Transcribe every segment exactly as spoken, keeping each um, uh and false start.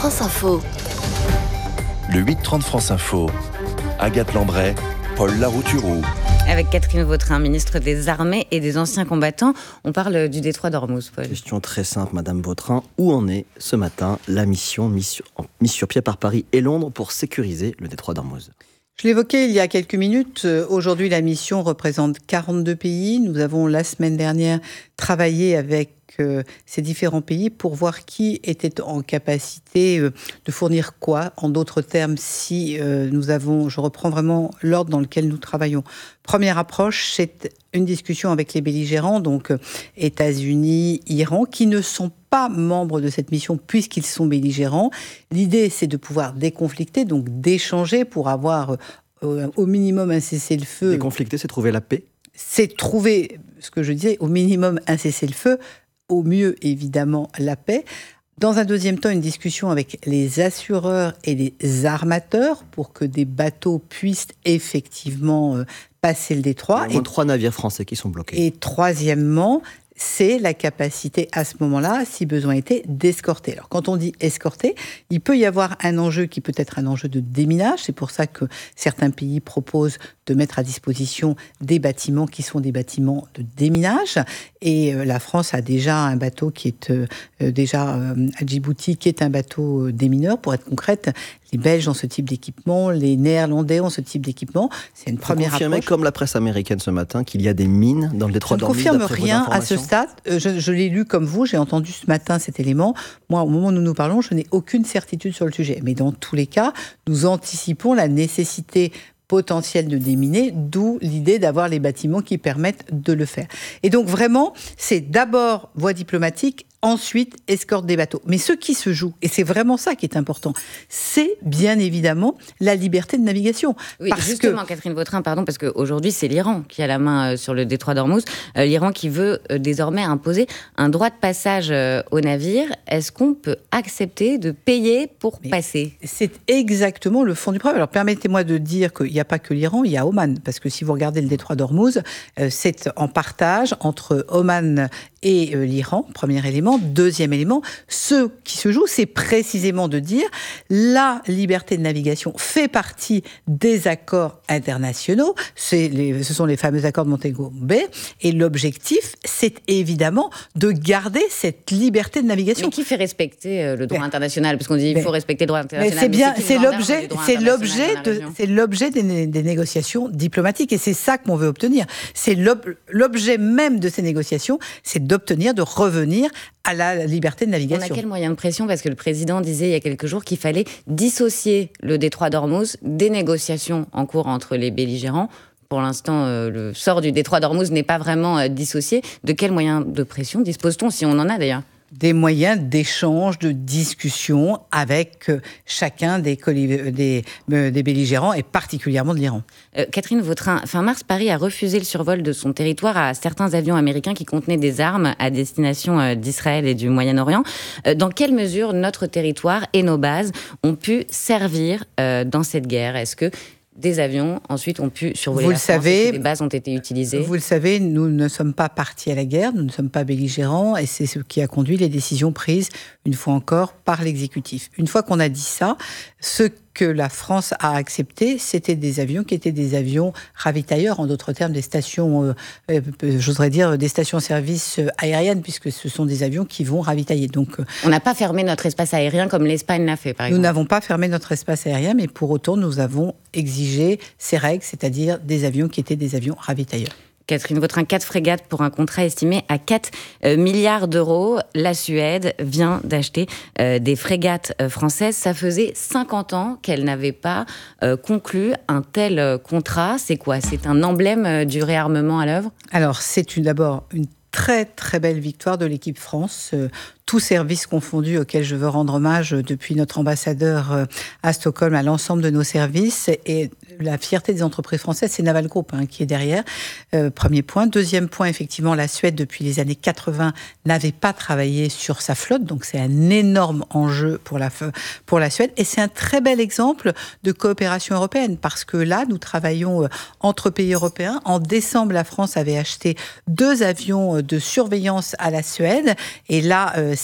France Info. Le huit trente France Info. Agathe Lambray, Paul Larouturou. Avec Catherine Vautrin, ministre des Armées et des Anciens Combattants, on parle du détroit d'Ormuz, Paul. Question très simple, Madame Vautrin. Où en est ce matin la mission mise sur, mise sur pied par Paris et Londres pour sécuriser le détroit d'Ormuz ? Je l'évoquais il y a quelques minutes. Aujourd'hui, la mission représente quarante-deux pays. Nous avons, la semaine dernière, travaillé avec euh, ces différents pays pour voir qui était en capacité euh, de fournir quoi. En d'autres termes, si euh, nous avons, je reprends vraiment l'ordre dans lequel nous travaillons. Première approche, c'est une discussion avec les belligérants, donc euh, États-Unis, Iran, qui ne sont pas membres de cette mission puisqu'ils sont belligérants. L'idée, c'est de pouvoir déconflicter, donc d'échanger pour avoir euh, au minimum un cessez-le-feu. Déconflicter, c'est trouver la paix ? C'est trouver, ce que je disais, au minimum un cessez-le-feu, au mieux évidemment la paix. Dans un deuxième temps, une discussion avec les assureurs et les armateurs pour que des bateaux puissent effectivement euh, passer le détroit. Il y a au moins trois navires français qui sont bloqués. Et troisièmement, c'est la capacité à ce moment-là, si besoin était, d'escorter. Alors quand on dit escorter, il peut y avoir un enjeu qui peut être un enjeu de déminage. C'est pour ça que certains pays proposent de mettre à disposition des bâtiments qui sont des bâtiments de déminage. Et euh, la France a déjà un bateau qui est euh, déjà euh, à Djibouti, qui est un bateau euh, démineur. Pour être concrète, les Belges ont ce type d'équipement, les Néerlandais ont ce type d'équipement. C'est une Vous première confirmez, approche. comme la presse américaine ce matin, qu'il y a des mines dans le détroit d'Ormuz? Je ne confirme rien à ce stade. Je, je l'ai lu comme vous, j'ai entendu ce matin cet élément. Moi, au moment où nous nous parlons, je n'ai aucune certitude sur le sujet. Mais dans tous les cas, nous anticipons la nécessité potentiel de déminer, d'où l'idée d'avoir les bâtiments qui permettent de le faire. Et donc vraiment, c'est d'abord voie diplomatique, ensuite escorte des bateaux. Mais ce qui se joue, et c'est vraiment ça qui est important, c'est bien évidemment la liberté de navigation. Oui, parce justement, que... Catherine Vautrin, pardon, parce qu'aujourd'hui, c'est l'Iran qui a la main sur le détroit d'Ormuz. Euh, L'Iran qui veut euh, désormais imposer un droit de passage euh, aux navires. Est-ce qu'on peut accepter de payer pour Mais passer ? C'est exactement le fond du problème. Alors, permettez-moi de dire qu'il n'y a pas que l'Iran, il y a Oman. Parce que si vous regardez le détroit d'Ormuz, euh, c'est en partage entre Oman et euh, l'Iran, premier élément. Deuxième élément, ce qui se joue, c'est précisément de dire la liberté de navigation fait partie des accords internationaux. C'est les, ce sont les fameux accords de Montego Bay. Et l'objectif, c'est évidemment de garder cette liberté de navigation. Mais qui fait respecter euh, le droit mais, international ? Parce qu'on dit qu'il faut respecter le droit international. Mais c'est bien, mais c'est l'objet, c'est l'objet, de, c'est l'objet des, des négociations diplomatiques. Et c'est ça qu'on veut obtenir. C'est l'ob, l'objet même de ces négociations, c'est d'obtenir, de revenir à la liberté de navigation. On a quel moyen de pression ? Parce que le président disait il y a quelques jours qu'il fallait dissocier le détroit d'Ormuz des négociations en cours entre les belligérants. Pour l'instant, euh, le sort du détroit d'Ormuz n'est pas vraiment euh, dissocié. De quels moyens de pression dispose-t-on, si on en a d'ailleurs ? Des moyens d'échange, de discussion avec euh, chacun des, colli- des, euh, des belligérants et particulièrement de l'Iran. Euh, Catherine Vautrin, fin mars, Paris a refusé le survol de son territoire à certains avions américains qui contenaient des armes à destination euh, d'Israël et du Moyen-Orient. Euh, dans quelle mesure notre territoire et nos bases ont pu servir euh, dans cette guerre ? Est-ce que des avions, ensuite, ont pu survoler vous la le France, savez, des bases ont été utilisées. Vous le savez, nous ne sommes pas partis à la guerre, nous ne sommes pas belligérants, et c'est ce qui a conduit les décisions prises, une fois encore, par l'exécutif. Une fois qu'on a dit ça, ce que la France a accepté, c'était des avions qui étaient des avions ravitailleurs, en d'autres termes, des stations, euh, euh, j'oserais dire, des stations-service aériennes, puisque ce sont des avions qui vont ravitailler. Donc, euh, on n'a pas fermé notre espace aérien comme l'Espagne l'a fait, par exemple. Nous n'avons pas fermé notre espace aérien, mais pour autant, nous avons exigé ces règles, c'est-à-dire des avions qui étaient des avions ravitailleurs. Catherine Vautrin, quatre frégates pour un contrat estimé à quatre euh, milliards d'euros. La Suède vient d'acheter euh, des frégates euh, françaises. Ça faisait cinquante ans qu'elle n'avait pas euh, conclu un tel euh, contrat. C'est quoi ? C'est un emblème euh, du réarmement à l'œuvre ? Alors, c'est une, d'abord une très très belle victoire de l'équipe France. Euh, tous services confondus auxquels je veux rendre hommage depuis notre ambassadeur à Stockholm à l'ensemble de nos services. Et la fierté des entreprises françaises, c'est Naval Group hein, qui est derrière. Euh, premier point. Deuxième point, effectivement, la Suède, depuis les années quatre-vingts, n'avait pas travaillé sur sa flotte. Donc, c'est un énorme enjeu pour la, pour la Suède. Et c'est un très bel exemple de coopération européenne parce que là, nous travaillons entre pays européens. En décembre, la France avait acheté deux avions de surveillance à la Suède. Et là, euh, c'est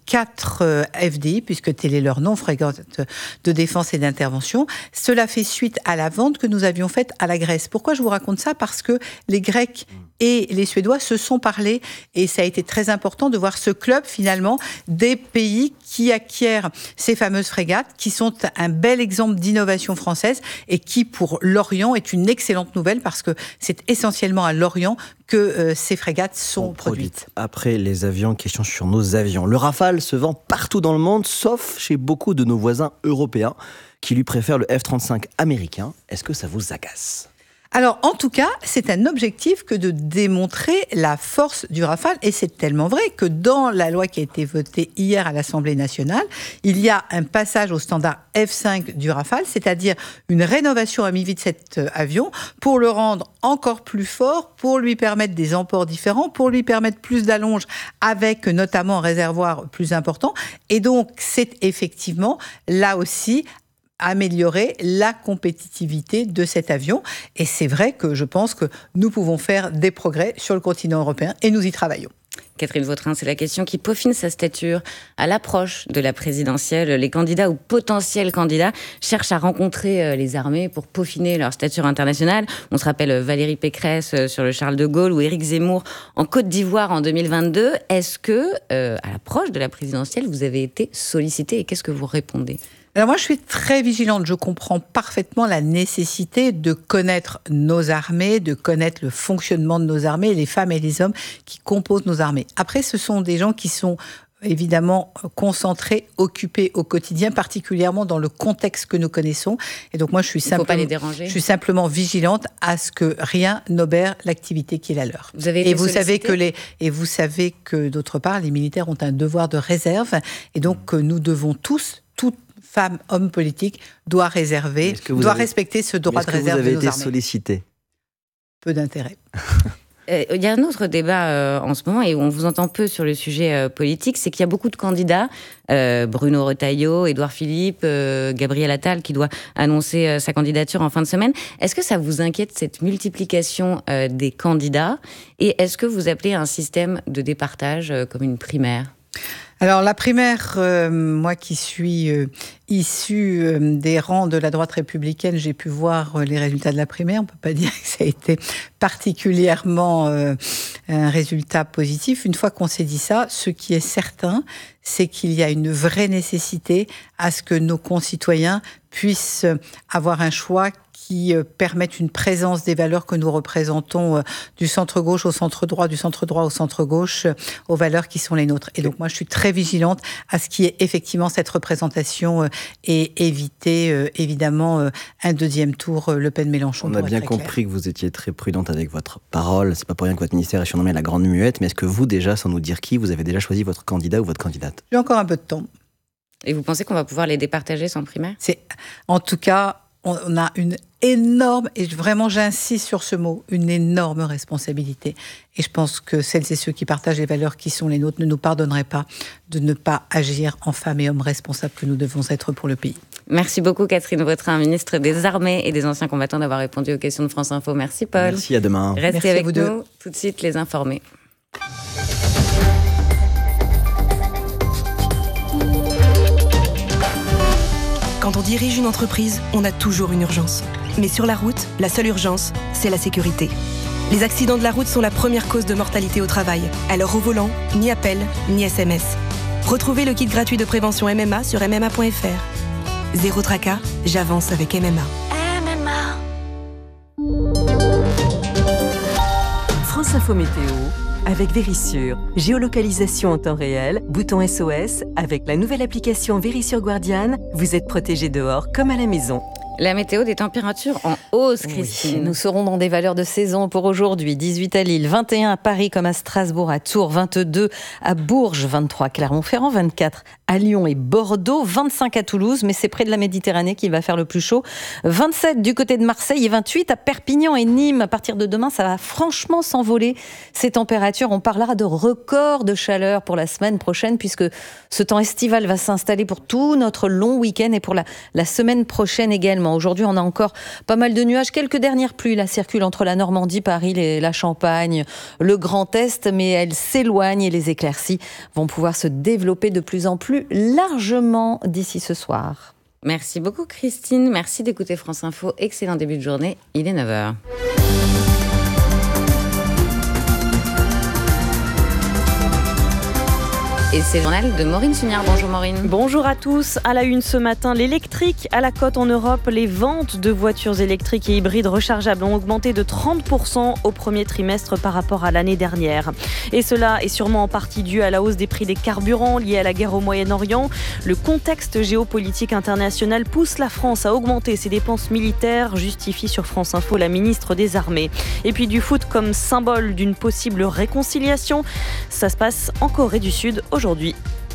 quatre euh, F D I, puisque tel est leur nom, frégates de défense et d'intervention. Cela fait suite à la vente que nous avions faite à la Grèce. Pourquoi je vous raconte ça ? Parce que les Grecs et les Suédois se sont parlé, et ça a été très important de voir ce club, finalement, des pays qui acquièrent ces fameuses frégates, qui sont un bel exemple d'innovation française, et qui, pour l'Orient, est une excellente nouvelle, parce que c'est essentiellement à l'Orient que euh, ces frégates sont produites. Après les avions, question sur nos avions. Le Rafale se vend partout dans le monde, sauf chez beaucoup de nos voisins européens, qui lui préfèrent le F trente-cinq américain. Est-ce que ça vous agace ? Alors, en tout cas, c'est un objectif que de démontrer la force du Rafale. Et c'est tellement vrai que dans la loi qui a été votée hier à l'Assemblée nationale, il y a un passage au standard F cinq du Rafale, c'est-à-dire une rénovation à mi-vie de cet avion pour le rendre encore plus fort, pour lui permettre des emports différents, pour lui permettre plus d'allonge avec notamment un réservoir plus important. Et donc, c'est effectivement là aussi améliorer la compétitivité de cet avion. Et c'est vrai que je pense que nous pouvons faire des progrès sur le continent européen et nous y travaillons. Catherine Vautrin, c'est la question qui peaufine sa stature. À l'approche de la présidentielle, les candidats ou potentiels candidats cherchent à rencontrer les armées pour peaufiner leur stature internationale. On se rappelle Valérie Pécresse sur le Charles de Gaulle ou Éric Zemmour en Côte d'Ivoire en deux mille vingt-deux. Est-ce que, euh, à l'approche de la présidentielle, vous avez été sollicité et qu'est-ce que vous répondez ? Alors moi, je suis très vigilante. Je comprends parfaitement la nécessité de connaître nos armées, de connaître le fonctionnement de nos armées, les femmes et les hommes qui composent nos armées. Après, ce sont des gens qui sont évidemment concentrés, occupés au quotidien, particulièrement dans le contexte que nous connaissons. Et donc moi, je suis, simplement, pas les déranger. je suis simplement vigilante à ce que rien n'obère l'activité qui est la leur. Vous avez été et vous sollicité ? savez que les et vous savez que d'autre part, les militaires ont un devoir de réserve, et donc nous devons tous, toutes femme, homme politique, doit réserver, doit avez... respecter ce droit de réserve de nos armées. Est-ce que vous avez été sollicité ? Peu d'intérêt. Il y a un autre débat euh, en ce moment, et on vous entend peu sur le sujet euh, politique, c'est qu'il y a beaucoup de candidats, euh, Bruno Retailleau, Édouard Philippe, euh, Gabriel Attal, qui doit annoncer euh, sa candidature en fin de semaine. Est-ce que ça vous inquiète, cette multiplication euh, des candidats ? Et est-ce que vous appelez un système de départage euh, comme une primaire ? Alors la primaire, euh, moi qui suis euh, issue euh, des rangs de la droite républicaine, j'ai pu voir euh, les résultats de la primaire. On ne peut pas dire que ça a été particulièrement euh, un résultat positif. Une fois qu'on s'est dit ça, ce qui est certain, c'est qu'il y a une vraie nécessité à ce que nos concitoyens puissent avoir un choix qui permettent une présence des valeurs que nous représentons du centre-gauche au centre-droit, du centre-droit au centre-gauche, aux valeurs qui sont les nôtres. Et donc moi, je suis très vigilante à ce qu'il y ait effectivement cette représentation et éviter évidemment un deuxième tour Le Pen-Mélenchon. On a bien compris que vous étiez très prudente avec votre parole. C'est pas pour rien que votre ministère est surnommé la Grande Muette. Mais est-ce que vous déjà, sans nous dire qui, vous avez déjà choisi votre candidat ou votre candidate ? J'ai encore un peu de temps. Et vous pensez qu'on va pouvoir les départager sans primaire ? C'est, en tout cas, on a une énorme, et vraiment j'insiste sur ce mot, une énorme responsabilité. Et je pense que celles et ceux qui partagent les valeurs qui sont les nôtres ne nous pardonneraient pas de ne pas agir en femmes et hommes responsables que nous devons être pour le pays. Merci beaucoup Catherine Vautrin, ministre des Armées et des Anciens Combattants, d'avoir répondu aux questions de France Info. Merci Paul. Merci, à demain. Restez Merci avec à vous nous, deux. Tout de suite les informés. Quand on dirige une entreprise, on a toujours une urgence. Mais sur la route, la seule urgence, c'est la sécurité. Les accidents de la route sont la première cause de mortalité au travail. Alors au volant, ni appel, ni S M S. Retrouvez le kit gratuit de prévention M M A sur m m a point f r. Zéro tracas, j'avance avec M M A. M M A. France Info Météo avec Vérissure. Géolocalisation en temps réel, bouton S O S. Avec la nouvelle application Vérissure Guardian, vous êtes protégé dehors comme à la maison. La météo, des températures en hausse, Christine. Oui, nous serons dans des valeurs de saison pour aujourd'hui. dix-huit à Lille, vingt et un à Paris comme à Strasbourg, à Tours, vingt-deux à Bourges, vingt-trois à Clermont-Ferrand, vingt-quatre à Lyon et Bordeaux, vingt-cinq à Toulouse, mais c'est près de la Méditerranée qui va faire le plus chaud. vingt-sept du côté de Marseille et vingt-huit à Perpignan et Nîmes. À partir de demain, ça va franchement s'envoler. Ces températures, on parlera de record de chaleur pour la semaine prochaine puisque ce temps estival va s'installer pour tout notre long week-end et pour la, la semaine prochaine également. justement. Aujourd'hui, on a encore pas mal de nuages. Quelques dernières pluies là, circulent entre la Normandie, Paris, les, la Champagne, le Grand Est, mais elles s'éloignent et les éclaircies vont pouvoir se développer de plus en plus largement d'ici ce soir. Merci beaucoup Christine, merci d'écouter France Info. Excellent début de journée, il est neuf heures. Et c'est le journal de Maureen Sugnard. Bonjour Maureen. Bonjour à tous. À la une ce matin, l'électrique à la cote en Europe. Les ventes de voitures électriques et hybrides rechargeables ont augmenté de trente pour cent au premier trimestre par rapport à l'année dernière. Et cela est sûrement en partie dû à la hausse des prix des carburants liés à la guerre au Moyen-Orient. Le contexte géopolitique international pousse la France à augmenter ses dépenses militaires, justifie sur France Info la ministre des Armées. Et puis du foot comme symbole d'une possible réconciliation. Ça se passe en Corée du Sud aujourd'hui.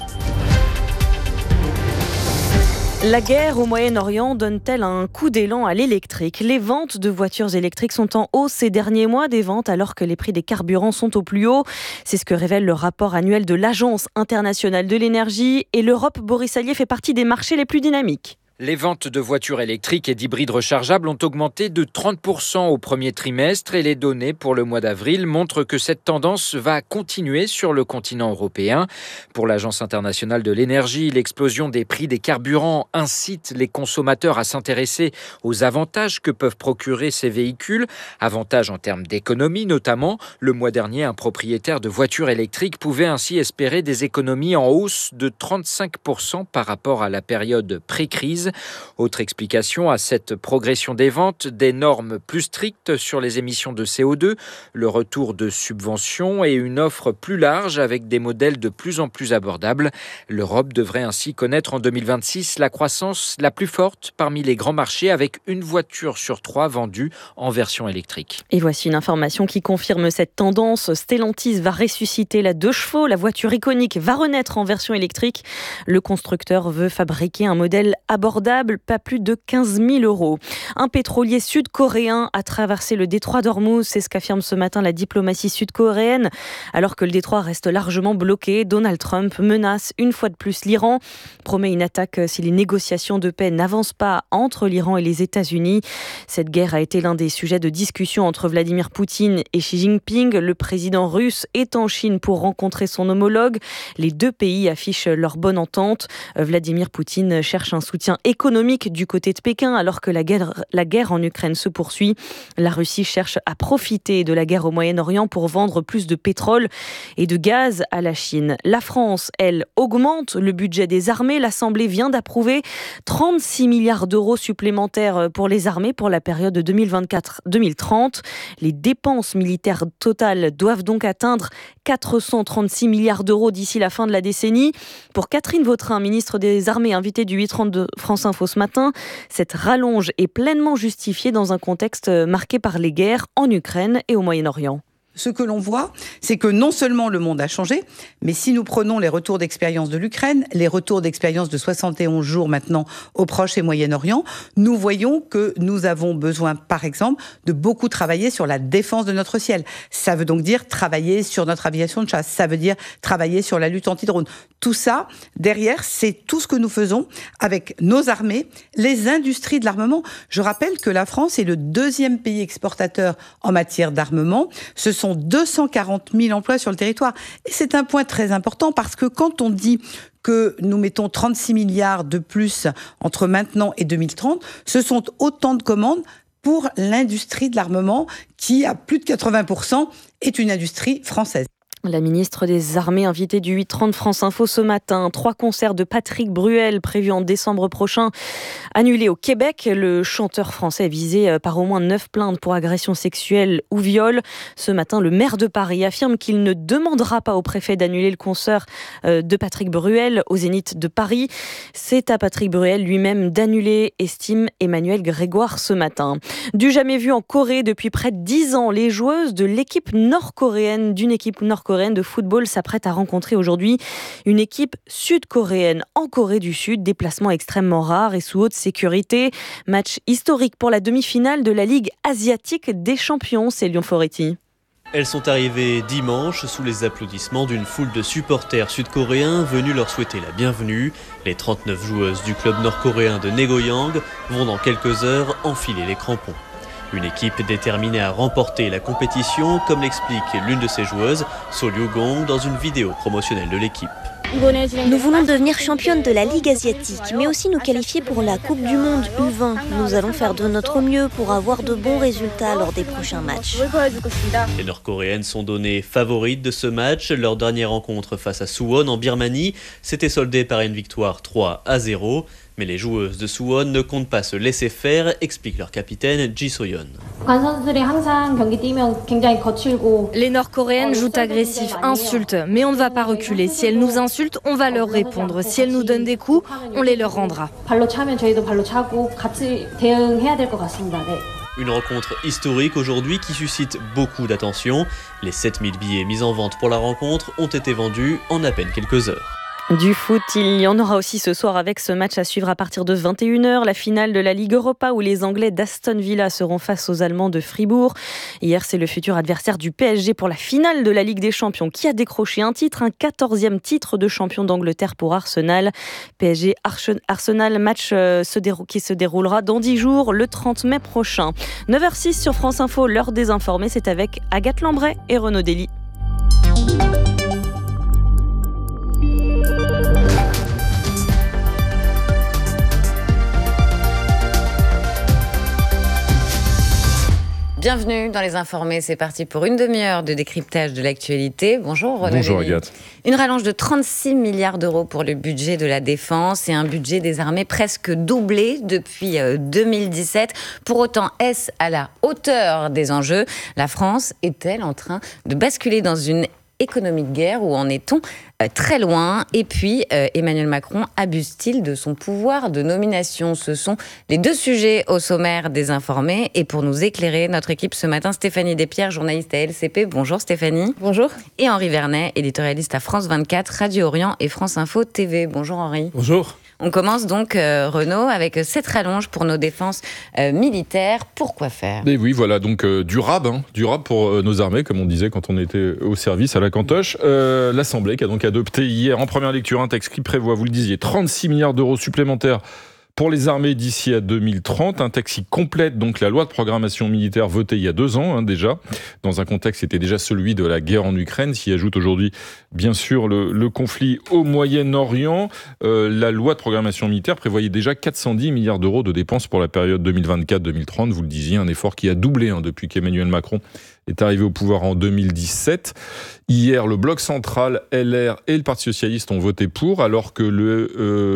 La guerre au Moyen-Orient donne-t-elle un coup d'élan à l'électrique ? Les ventes de voitures électriques sont en hausse ces derniers mois, des ventes alors que les prix des carburants sont au plus haut. C'est ce que révèle le rapport annuel de l'Agence internationale de l'énergie. Et l'Europe, Boris Allier, fait partie des marchés les plus dynamiques. Les ventes de voitures électriques et d'hybrides rechargeables ont augmenté de trente pour cent au premier trimestre et les données pour le mois d'avril montrent que cette tendance va continuer sur le continent européen. Pour l'Agence internationale de l'énergie, l'explosion des prix des carburants incite les consommateurs à s'intéresser aux avantages que peuvent procurer ces véhicules. Avantages en termes d'économie notamment. Le mois dernier, un propriétaire de voiture électrique pouvait ainsi espérer des économies en hausse de trente-cinq pour cent par rapport à la période pré-crise. Autre explication à cette progression des ventes, des normes plus strictes sur les émissions de C O deux, le retour de subventions et une offre plus large avec des modèles de plus en plus abordables. L'Europe devrait ainsi connaître en deux mille vingt-six la croissance la plus forte parmi les grands marchés avec une voiture sur trois vendue en version électrique. Et voici une information qui confirme cette tendance. Stellantis va ressusciter la deux chevaux. La voiture iconique va renaître en version électrique. Le constructeur veut fabriquer un modèle abordable, pas plus de quinze mille euros. Un pétrolier sud-coréen a traversé le détroit d'Ormuz, c'est ce qu'affirme ce matin la diplomatie sud-coréenne. Alors que le détroit reste largement bloqué, Donald Trump menace une fois de plus l'Iran, promet une attaque si les négociations de paix n'avancent pas entre l'Iran et les États-Unis. Cette guerre a été l'un des sujets de discussion entre Vladimir Poutine et Xi Jinping. Le président russe est en Chine pour rencontrer son homologue. Les deux pays affichent leur bonne entente. Vladimir Poutine cherche un soutien économique du côté de Pékin alors que la guerre, la guerre en Ukraine se poursuit. La Russie cherche à profiter de la guerre au Moyen-Orient pour vendre plus de pétrole et de gaz à la Chine. La France, elle, augmente le budget des armées. L'Assemblée vient d'approuver trente-six milliards d'euros supplémentaires pour les armées pour la période deux mille vingt-quatre deux mille trente. Les dépenses militaires totales doivent donc atteindre quatre cent trente-six milliards d'euros d'ici la fin de la décennie. Pour Catherine Vautrin, ministre des Armées, invitée du huit trente-deux France Info ce matin, cette rallonge est pleinement justifiée dans un contexte marqué par les guerres en Ukraine et au Moyen-Orient. Ce que l'on voit, c'est que non seulement le monde a changé, mais si nous prenons les retours d'expérience de l'Ukraine, les retours d'expérience de soixante et onze jours maintenant au Proche et Moyen-Orient, nous voyons que nous avons besoin, par exemple, de beaucoup travailler sur la défense de notre ciel. Ça veut donc dire travailler sur notre aviation de chasse, ça veut dire travailler sur la lutte anti-drone. Tout ça, derrière, c'est tout ce que nous faisons avec nos armées, les industries de l'armement. Je rappelle que la France est le deuxième pays exportateur en matière d'armement. Ce sont deux cent quarante mille emplois sur le territoire. Et c'est un point très important parce que quand on dit que nous mettons trente-six milliards de plus entre maintenant et deux mille trente, ce sont autant de commandes pour l'industrie de l'armement qui, à plus de quatre-vingts pour cent, est une industrie française. La ministre des Armées invitée du huit trente France Info ce matin. Trois concerts de Patrick Bruel prévus en décembre prochain, annulés au Québec. Le chanteur français est visé par au moins neuf plaintes pour agression sexuelle ou viol. Ce matin, le maire de Paris affirme qu'il ne demandera pas au préfet d'annuler le concert de Patrick Bruel au Zénith de Paris. C'est à Patrick Bruel lui-même d'annuler, estime Emmanuel Grégoire ce matin. Du jamais vu en Corée depuis près de dix ans, les joueuses de l'équipe nord-coréenne, d'une équipe nord-coréenne de football s'apprête à rencontrer aujourd'hui une équipe sud-coréenne en Corée du Sud. Déplacement extrêmement rare et sous haute sécurité. Match historique pour la demi-finale de la Ligue asiatique des champions. C'est Lyon Foretti. Elles sont arrivées dimanche sous les applaudissements d'une foule de supporters sud-coréens venus leur souhaiter la bienvenue. Les trente-neuf joueuses du club nord-coréen de Naegoyang vont dans quelques heures enfiler les crampons. Une équipe déterminée à remporter la compétition, comme l'explique l'une de ses joueuses, So Ryu-gong, dans une vidéo promotionnelle de l'équipe. Nous voulons devenir championne de la Ligue asiatique, mais aussi nous qualifier pour la Coupe du Monde U vingt. Nous allons faire de notre mieux pour avoir de bons résultats lors des prochains matchs. Les Nord-Coréennes sont données favorites de ce match. Leur dernière rencontre face à Suwon en Birmanie s'était soldée par une victoire trois à zéro. Mais les joueuses de Suwon ne comptent pas se laisser faire, explique leur capitaine Ji So-yeon. Les Nord-Coréennes jouent agressif, insultent, mais on ne va pas reculer. Si elles nous insultent, on va leur répondre. Si elles nous donnent des coups, on les leur rendra. Une rencontre historique aujourd'hui qui suscite beaucoup d'attention. Les sept mille billets mis en vente pour la rencontre ont été vendus en à peine quelques heures. Du foot, il y en aura aussi ce soir avec ce match à suivre à partir de vingt et une heures, la finale de la Ligue Europa où les Anglais d'Aston Villa seront face aux Allemands de Fribourg. Hier, c'est le futur adversaire du P S G pour la finale de la Ligue des Champions qui a décroché un titre, un quatorzième titre de champion d'Angleterre pour Arsenal. P S G Arsenal, match euh, se dérou- qui se déroulera dans dix jours, le trente mai prochain. neuf heures six sur France Info, l'heure des informés, c'est avec Agathe Lambray et Renaud Dely. Bienvenue dans Les Informés, c'est parti pour une demi-heure de décryptage de l'actualité. Bonjour Renaud. Bonjour Agathe. Une rallonge de trente-six milliards d'euros pour le budget de la défense et un budget des armées presque doublé depuis deux mille dix-sept. Pour autant, est-ce à la hauteur des enjeux ? La France est-elle en train de basculer dans une économie de guerre où en est-on ? Euh, très loin. Et puis, euh, Emmanuel Macron abuse-t-il de son pouvoir de nomination ? Ce sont les deux sujets au sommaire des Informés. Et pour nous éclairer, notre équipe ce matin, Stéphanie Despierres, journaliste à L C P. Bonjour Stéphanie. Bonjour. Et Henri Vernet, éditorialiste à France vingt-quatre, Radio Orient et France Info T V. Bonjour Henri. Bonjour. On commence donc, euh, Renaud, avec cette rallonge pour nos défenses euh, militaires. Pourquoi faire ? Et oui, voilà, donc euh, durable, hein, durable pour euh, nos armées, comme on disait quand on était au service à la Cantoche. Euh, L'Assemblée qui a donc adopté hier en première lecture un texte qui prévoit, vous le disiez, trente-six milliards d'euros supplémentaires pour les armées d'ici à deux mille trente, un texte qui complète donc la loi de programmation militaire votée il y a deux ans hein, déjà, dans un contexte qui était déjà celui de la guerre en Ukraine, s'y ajoute aujourd'hui bien sûr le, le conflit au Moyen-Orient. Euh, la loi de programmation militaire prévoyait déjà quatre cent dix milliards d'euros de dépenses pour la période deux mille vingt-quatre deux mille trente, vous le disiez, un effort qui a doublé hein, depuis qu'Emmanuel Macron est arrivé au pouvoir en deux mille dix-sept. Hier, le Bloc central, L R et le Parti socialiste ont voté pour, alors que le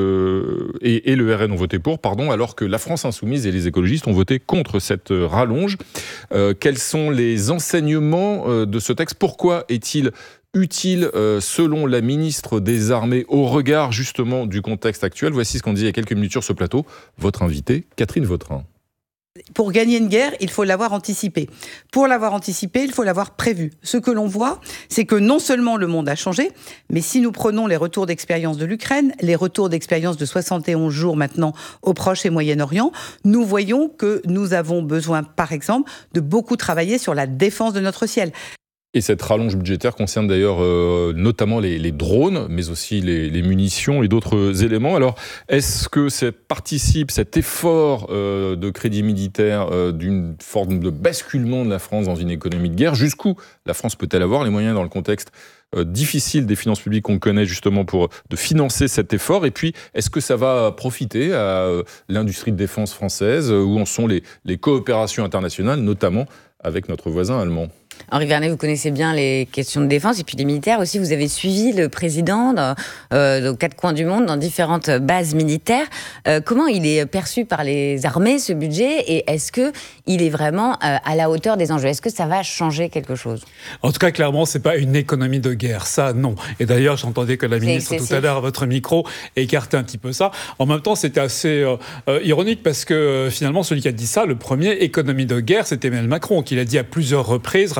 euh, et, et le R N ont voté pour, pardon, alors que la France insoumise et les écologistes ont voté contre cette rallonge. Euh, quels sont les enseignements euh, de ce texte ? Pourquoi est-il utile, euh, selon la ministre des Armées, au regard justement du contexte actuel ? Voici ce qu'on disait il y a quelques minutes sur ce plateau. Votre invitée, Catherine Vautrin. Pour gagner une guerre, il faut l'avoir anticipé. Pour l'avoir anticipé, il faut l'avoir prévu. Ce que l'on voit, c'est que non seulement le monde a changé, mais si nous prenons les retours d'expérience de l'Ukraine, les retours d'expérience de soixante et onze jours maintenant au Proche et Moyen-Orient, nous voyons que nous avons besoin, par exemple, de beaucoup travailler sur la défense de notre ciel. Et cette rallonge budgétaire concerne d'ailleurs euh, notamment les, les drones, mais aussi les, les munitions et d'autres éléments. Alors, est-ce que ça participe, cet effort euh, de crédit militaire, euh, d'une forme de basculement de la France dans une économie de guerre ? Jusqu'où la France peut-elle avoir les moyens dans le contexte euh, difficile des finances publiques qu'on connaît justement pour de financer cet effort ? Et puis, est-ce que ça va profiter à euh, l'industrie de défense française ? Où en sont les, les coopérations internationales, notamment avec notre voisin allemand ? Henri Vernet, vous connaissez bien les questions de défense et puis les militaires aussi. Vous avez suivi le président dans, euh, aux quatre coins du monde, dans différentes bases militaires. Euh, comment il est perçu par les armées, ce budget ? Et est-ce qu'il est vraiment euh, à la hauteur des enjeux ? Est-ce que ça va changer quelque chose ? En tout cas, clairement, ce n'est pas une économie de guerre. Ça, non. Et d'ailleurs, j'entendais que la ministre, tout à l'heure, à votre micro, écartait un petit peu ça. En même temps, c'était assez euh, euh, ironique parce que euh, finalement, celui qui a dit ça, le premier, économie de guerre, c'était Emmanuel Macron, qui l'a dit à plusieurs reprises.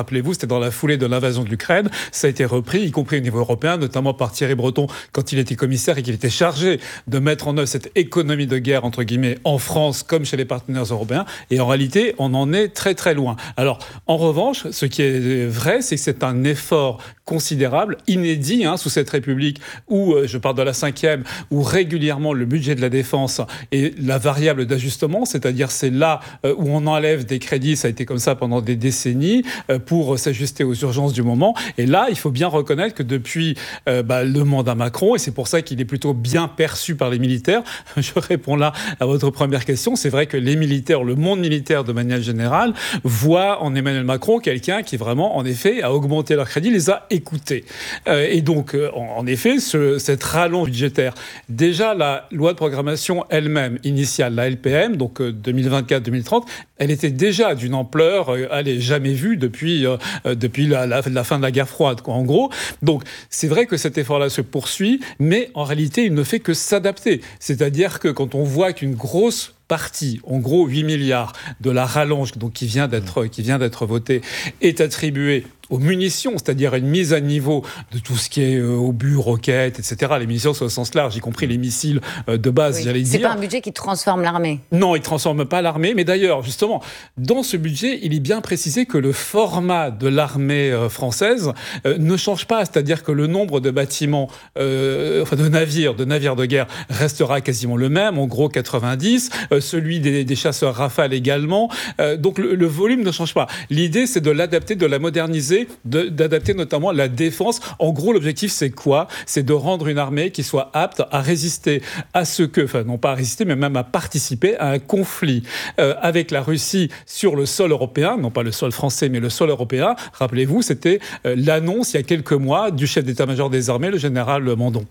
rappelez-vous, c'était dans la foulée de l'invasion de l'Ukraine. Ça a été repris, y compris au niveau européen, notamment par Thierry Breton, quand il était commissaire et qu'il était chargé de mettre en œuvre cette économie de guerre, entre guillemets, en France comme chez les partenaires européens. Et en réalité, on en est très très loin. Alors, en revanche, ce qui est vrai, c'est que c'est un effort considérable, inédit, hein, sous cette République où, euh, je parle de la cinquième, où régulièrement le budget de la défense est la variable d'ajustement, c'est-à-dire c'est là euh, où on enlève des crédits, ça a été comme ça pendant des décennies, euh, pour s'ajuster aux urgences du moment. Et là, il faut bien reconnaître que depuis euh, bah, le mandat Macron, et c'est pour ça qu'il est plutôt bien perçu par les militaires, je réponds là à votre première question, c'est vrai que les militaires, le monde militaire de manière générale, voit en Emmanuel Macron quelqu'un qui vraiment, en effet, a augmenté leurs crédits, les a écoutés. Euh, et donc, euh, en, en effet, ce, cette rallonge budgétaire, déjà la loi de programmation elle-même, initiale, la L P M, donc euh, deux mille vingt-quatre deux mille trente, elle était déjà d'une ampleur, euh, elle n'est jamais vue depuis, euh, depuis la, la, la fin de la guerre froide, quoi, en gros. Donc, c'est vrai que cet effort-là se poursuit, mais en réalité, il ne fait que s'adapter. C'est-à-dire que quand on voit qu'une grosse partie, en gros huit milliards de la rallonge donc, qui vient d'être, qui vient d'être votée, est attribuée aux munitions, c'est-à-dire une mise à niveau de tout ce qui est euh, obus, roquettes, et cetera. Les munitions au sens large, y compris les missiles euh, de base, oui. j'allais C'est dire. pas un budget qui transforme l'armée. Non, il ne transforme pas l'armée. Mais d'ailleurs, justement, dans ce budget, il est bien précisé que le format de l'armée euh, française euh, ne change pas. C'est-à-dire que le nombre de bâtiments, euh, enfin de navires, de navires de guerre restera quasiment le même, en gros quatre-vingt-dix. Euh, celui des, des chasseurs Rafale également. Euh, donc le, le volume ne change pas. L'idée, c'est de l'adapter, de la moderniser, De, d'adapter notamment la défense. En gros, l'objectif, c'est quoi ? C'est de rendre une armée qui soit apte à résister à ce que, enfin non pas à résister, mais même à participer à un conflit euh, avec la Russie sur le sol européen, non pas le sol français, mais le sol européen. Rappelez-vous, c'était euh, l'annonce il y a quelques mois du chef d'état-major des armées, le général Mandon.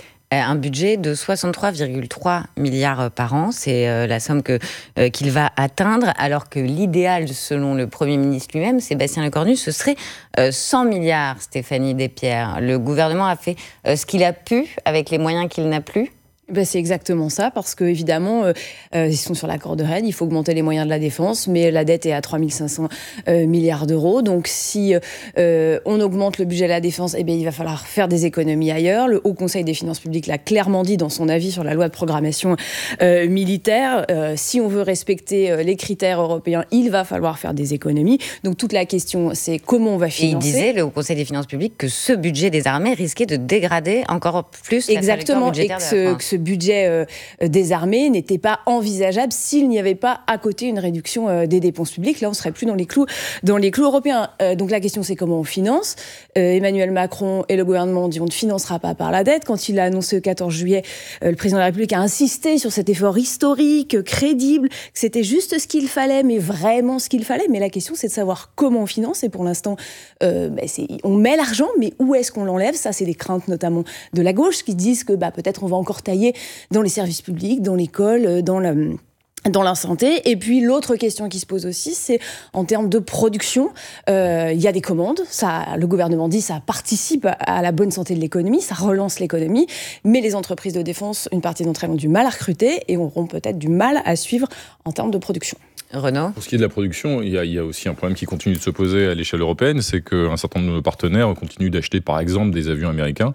Un budget de soixante-trois virgule trois milliards par an, c'est euh, la somme que, euh, qu'il va atteindre, alors que l'idéal, selon le Premier ministre lui-même, Sébastien Lecornu, ce serait euh, cent milliards, Stéphanie Despierres. Le gouvernement a fait euh, ce qu'il a pu avec les moyens qu'il n'a plus. Ben c'est exactement ça, parce qu'évidemment, euh, euh, ils sont sur la corde raide, il faut augmenter les moyens de la défense, mais la dette est à trois mille cinq cents euh, milliards d'euros. Donc si euh, on augmente le budget de la défense, eh bien, il va falloir faire des économies ailleurs. Le Haut Conseil des finances publiques l'a clairement dit dans son avis sur la loi de programmation euh, militaire. Euh, si on veut respecter euh, les critères européens, il va falloir faire des économies. Donc toute la question, c'est comment on va financer. Et il disait, le Haut Conseil des finances publiques, que ce budget des armées risquait de dégrader encore plus la trajectoire budgétaire de la France. Que ce budget euh, des armées n'était pas envisageable s'il n'y avait pas à côté une réduction euh, des dépenses publiques. Là, on ne serait plus dans les clous, dans les clous européens. Euh, donc la question, c'est comment on finance. Euh, Emmanuel Macron et le gouvernement ont dit on ne financera pas par la dette. Quand il a annoncé le quatorze juillet, euh, le président de la République a insisté sur cet effort historique, crédible, que c'était juste ce qu'il fallait, mais vraiment ce qu'il fallait. Mais la question, c'est de savoir comment on finance. Et pour l'instant, euh, bah, c'est, on met l'argent, mais où est-ce qu'on l'enlève ? Ça, c'est des craintes notamment de la gauche qui disent que bah, peut-être on va encore tailler dans les services publics, dans l'école, dans la... dans la santé. Et puis l'autre question qui se pose aussi, c'est en termes de production. Euh, il y a des commandes, ça, le gouvernement dit ça participe à la bonne santé de l'économie, ça relance l'économie, mais les entreprises de défense, une partie d'entre elles ont du mal à recruter et auront peut-être du mal à suivre en termes de production. Renaud ? Pour ce qui est de la production, il y, a, il y a aussi un problème qui continue de se poser à l'échelle européenne, c'est qu'un certain nombre de nos partenaires continuent d'acheter par exemple des avions américains,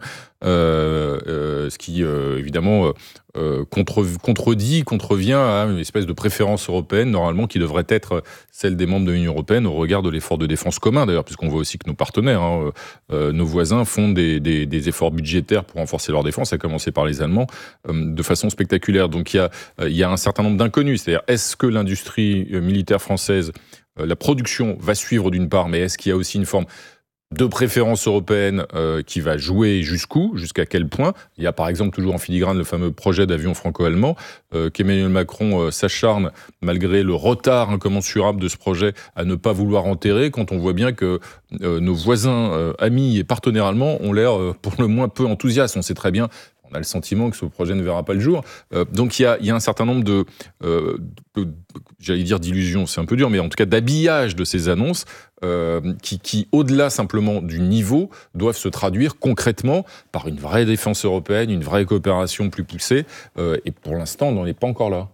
euh, euh, ce qui euh, évidemment euh, contre, contredit, contrevient à une espèce de préférence européenne normalement qui devrait être celle des membres de l'Union européenne au regard de l'effort de défense commun d'ailleurs, puisqu'on voit aussi que nos partenaires, hein, euh, nos voisins font des, des, des efforts budgétaires pour renforcer leur défense, à commencer par les Allemands, euh, de façon spectaculaire. Donc il y a, il y a un certain nombre d'inconnus, c'est-à-dire est-ce que l'industrie militaire française, euh, la production va suivre d'une part, mais est-ce qu'il y a aussi une forme de préférence européenne euh, qui va jouer jusqu'où, jusqu'à quel point ? Il y a par exemple toujours en filigrane le fameux projet d'avion franco-allemand euh, qu'Emmanuel Macron euh, s'acharne, malgré le retard incommensurable de ce projet, à ne pas vouloir enterrer, quand on voit bien que euh, nos voisins, euh, amis et partenaires allemands ont l'air euh, pour le moins peu enthousiastes. On sait très bien, on a le sentiment que ce projet ne verra pas le jour. Euh, donc il y a, il y a un certain nombre de, euh, de, j'allais dire d'illusions, c'est un peu dur, mais en tout cas d'habillage de ces annonces euh, qui, qui, au-delà simplement du niveau, doivent se traduire concrètement par une vraie défense européenne, une vraie coopération plus poussée. Euh, et pour l'instant, on n'en est pas encore là.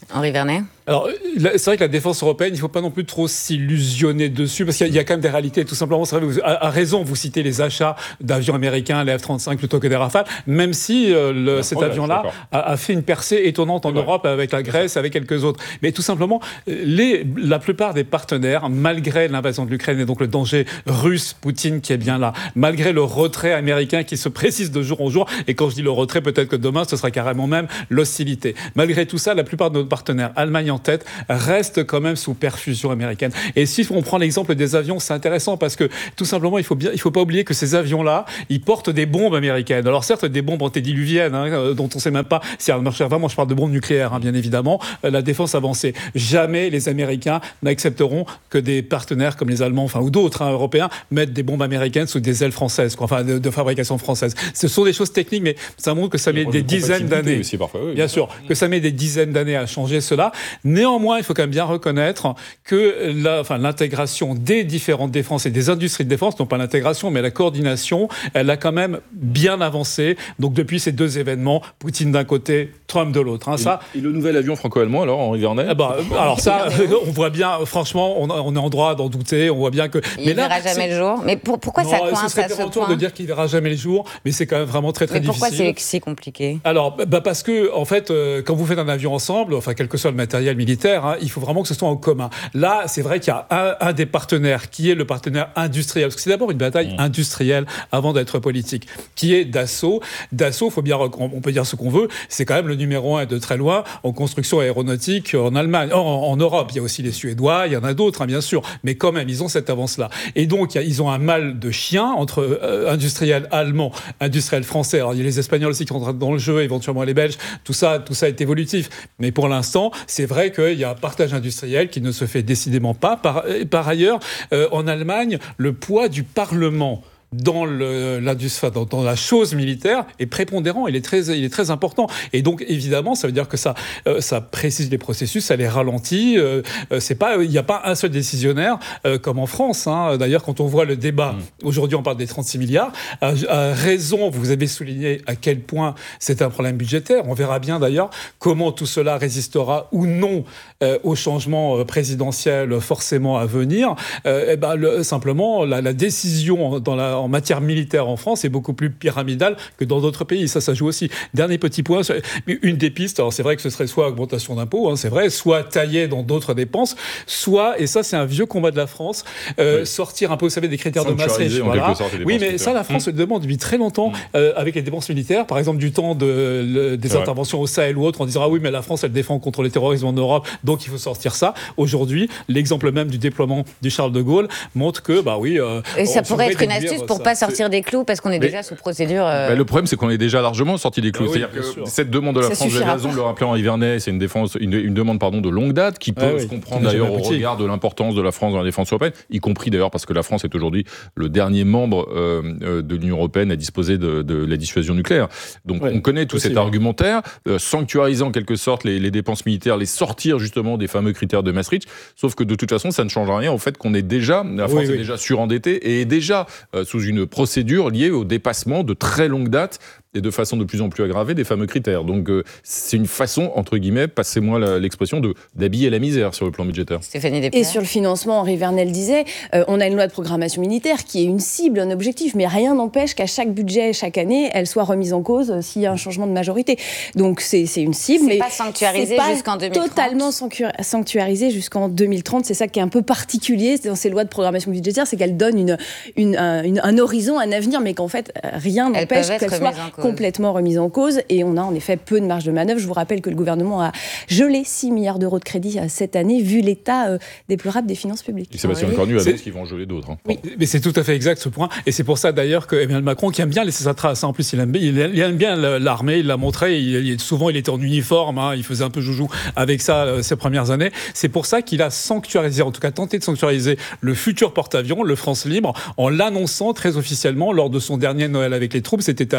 Henri Vernet ? Alors, c'est vrai que la défense européenne, il ne faut pas non plus trop s'illusionner dessus, parce qu'il y a quand même des réalités. Tout simplement, c'est vrai, vous, à, à raison, vous citez les achats d'avions américains, les F trente-cinq plutôt que des Rafales, même si euh, le, cet avion-là a, a fait une percée étonnante en Europe avec la Grèce, avec quelques autres. Mais tout simplement, les, la plupart des partenaires, malgré l'invasion de l'Ukraine et donc le danger russe, Poutine qui est bien là, malgré le retrait américain qui se précise de jour en jour, et quand je dis le retrait, peut-être que demain, ce sera carrément même l'hostilité. Malgré tout ça, la plupart de nos partenaires, Allemagne en tête, reste quand même sous perfusion américaine. Et si on prend l'exemple des avions, c'est intéressant parce que tout simplement, il faut bien, il faut pas oublier que ces avions-là, ils portent des bombes américaines. Alors certes, des bombes antédiluviennes, hein, dont on ne sait même pas si elles marchent vraiment. Je parle de bombes nucléaires, hein, bien évidemment. La défense avancée. Jamais les Américains n'accepteront que des partenaires comme les Allemands, enfin ou d'autres hein, Européens, mettent des bombes américaines sous des ailes françaises, quoi, enfin de, de fabrication française. Ce sont des choses techniques, mais ça montre que ça met des dizaines d'années. Aussi, parfois, oui, bien sûr, que ça met des dizaines d'années à changer cela. Néanmoins, il faut quand même bien reconnaître que la, enfin, l'intégration des différentes défenses et des industries de défense, non pas l'intégration, mais la coordination, elle a quand même bien avancé. Donc depuis ces deux événements, Poutine d'un côté, Trump de l'autre. Hein, et, ça, et le nouvel avion franco-allemand, alors, Henri Vernet eh ben, Alors ça, on voit bien, franchement, on, on est en droit d'en douter, on voit bien que... Il ne verra jamais le jour. Mais pour, pourquoi non, ça coince à ce point ? Ce serait retour de dire qu'il ne verra jamais le jour, mais c'est quand même vraiment très, très mais difficile. Pourquoi c'est si compliqué ? Alors, bah parce que, en fait, euh, quand vous faites un avion ensemble, enfin, quel que soit le matériel militaire, hein, il faut vraiment que ce soit en commun. Là, c'est vrai qu'il y a un, un des partenaires qui est le partenaire industriel, parce que c'est d'abord une bataille mmh. industrielle avant d'être politique, qui est Dassault. Dassault, faut bien, on peut dire ce qu'on veut, c'est quand même le numéro un de très loin en construction aéronautique en Allemagne, en, en Europe. Il y a aussi les Suédois, il y en a d'autres, hein, bien sûr, mais quand même, ils ont cette avance-là. Et donc, ils ont un mal de chien entre euh, industriels allemands, industriels français. Alors, il y a les Espagnols aussi qui rentrent dans le jeu, éventuellement les Belges. Tout ça, tout ça est évolutif. Mais pour l'instant, c'est vrai qu'il y a un partage industriel qui ne se fait décidément pas. Par, par ailleurs, euh, en Allemagne, le poids du Parlement dans, le, dans, dans la chose militaire est prépondérant, il est très, il est très important. Et donc, évidemment, ça veut dire que ça, euh, ça précise les processus, ça les ralentit. Euh, c'est pas, il n'y a pas un seul décisionnaire euh, comme en France. Hein. D'ailleurs, quand on voit le débat, mmh. aujourd'hui on parle des trente-six milliards, à, à raison, vous avez souligné à quel point c'est un problème budgétaire. On verra bien d'ailleurs comment tout cela résistera ou non euh, au changement présidentiel forcément à venir. Euh, et ben, le, simplement, la, la décision dans la en matière militaire en France est beaucoup plus pyramidale que dans d'autres pays. Ça, ça joue aussi. Dernier petit point, une des pistes, alors c'est vrai que ce serait soit augmentation d'impôts, hein, c'est vrai, soit tailler dans d'autres dépenses, soit, et ça c'est un vieux combat de la France, euh, oui. sortir un peu, vous savez, des critères de Maastricht. Voilà. Oui, mais ça, la France mmh. le demande depuis très longtemps mmh. euh, avec les dépenses militaires, par exemple du temps de, le, des c'est interventions vrai. Au Sahel ou autres, en disant ah oui, mais la France elle défend contre le terrorisme en Europe, donc il faut sortir ça. Aujourd'hui, l'exemple même du déploiement du Charles de Gaulle montre que, bah oui... Euh, et ça pourrait être une astuce pour ne pas sortir c'est... des clous parce qu'on est mais, déjà sous procédure. Euh... Bah, le problème, c'est qu'on est déjà largement sorti des clous. Ah oui, C'est-à-dire que cette demande de la ça France, vous avez raison de le rappeler en Hivernet, c'est une, défense, une, une demande pardon, de longue date qui peut ah oui, se comprendre d'ailleurs au regard de l'importance de la France dans la défense européenne, y compris d'ailleurs parce que la France est aujourd'hui le dernier membre euh, de l'Union européenne à disposer de, de la dissuasion nucléaire. Donc ouais, on connaît tout cet argumentaire, euh, sanctuarisant en quelque sorte les, les dépenses militaires, les sortir justement des fameux critères de Maastricht, sauf que de toute façon, ça ne change rien au fait qu'on est déjà, la France oui, est oui. déjà surendettée et est déjà euh, sous une procédure liée au dépassement de très longue date et de façon de plus en plus aggravée des fameux critères. Donc euh, c'est une façon, entre guillemets, passez-moi la, l'expression, de, d'habiller la misère sur le plan budgétaire. Stéphanie Despierre. Et sur le financement, Henri Vernel disait, euh, on a une loi de programmation militaire qui est une cible, un objectif, mais rien n'empêche qu'à chaque budget, chaque année, elle soit remise en cause euh, s'il y a un changement de majorité. Donc c'est, c'est une cible, c'est mais pas sanctuarisé c'est pas jusqu'en deux mille trente. Totalement sanctuarisé jusqu'en deux mille trente. C'est ça qui est un peu particulier dans ces lois de programmation budgétaire, c'est qu'elles donnent une, une, un, une, un horizon, un avenir, mais qu'en fait, rien n'empêche qu'elles soient complètement remises en cause, et on a en effet peu de marge de manœuvre. Je vous rappelle que le gouvernement a gelé six milliards d'euros de crédit cette année, vu l'état euh, déplorable des finances publiques. Et Sébastien oui. Cornu annonce qu'ils vont geler d'autres. Hein. Oui. Mais c'est tout à fait exact ce point, et c'est pour ça d'ailleurs que Emmanuel Macron, qui aime bien laisser sa trace, hein, en plus il aime, il aime bien l'armée, il l'a montré, il, il, souvent il était en uniforme, hein, il faisait un peu joujou avec ça euh, ces premières années. C'est pour ça qu'il a sanctuarisé, en tout cas tenté de sanctuariser le futur porte-avions, le France Libre, en l'annonçant très officiellement lors de son dernier Noël avec les troupes. C'était à Abu Dhabi,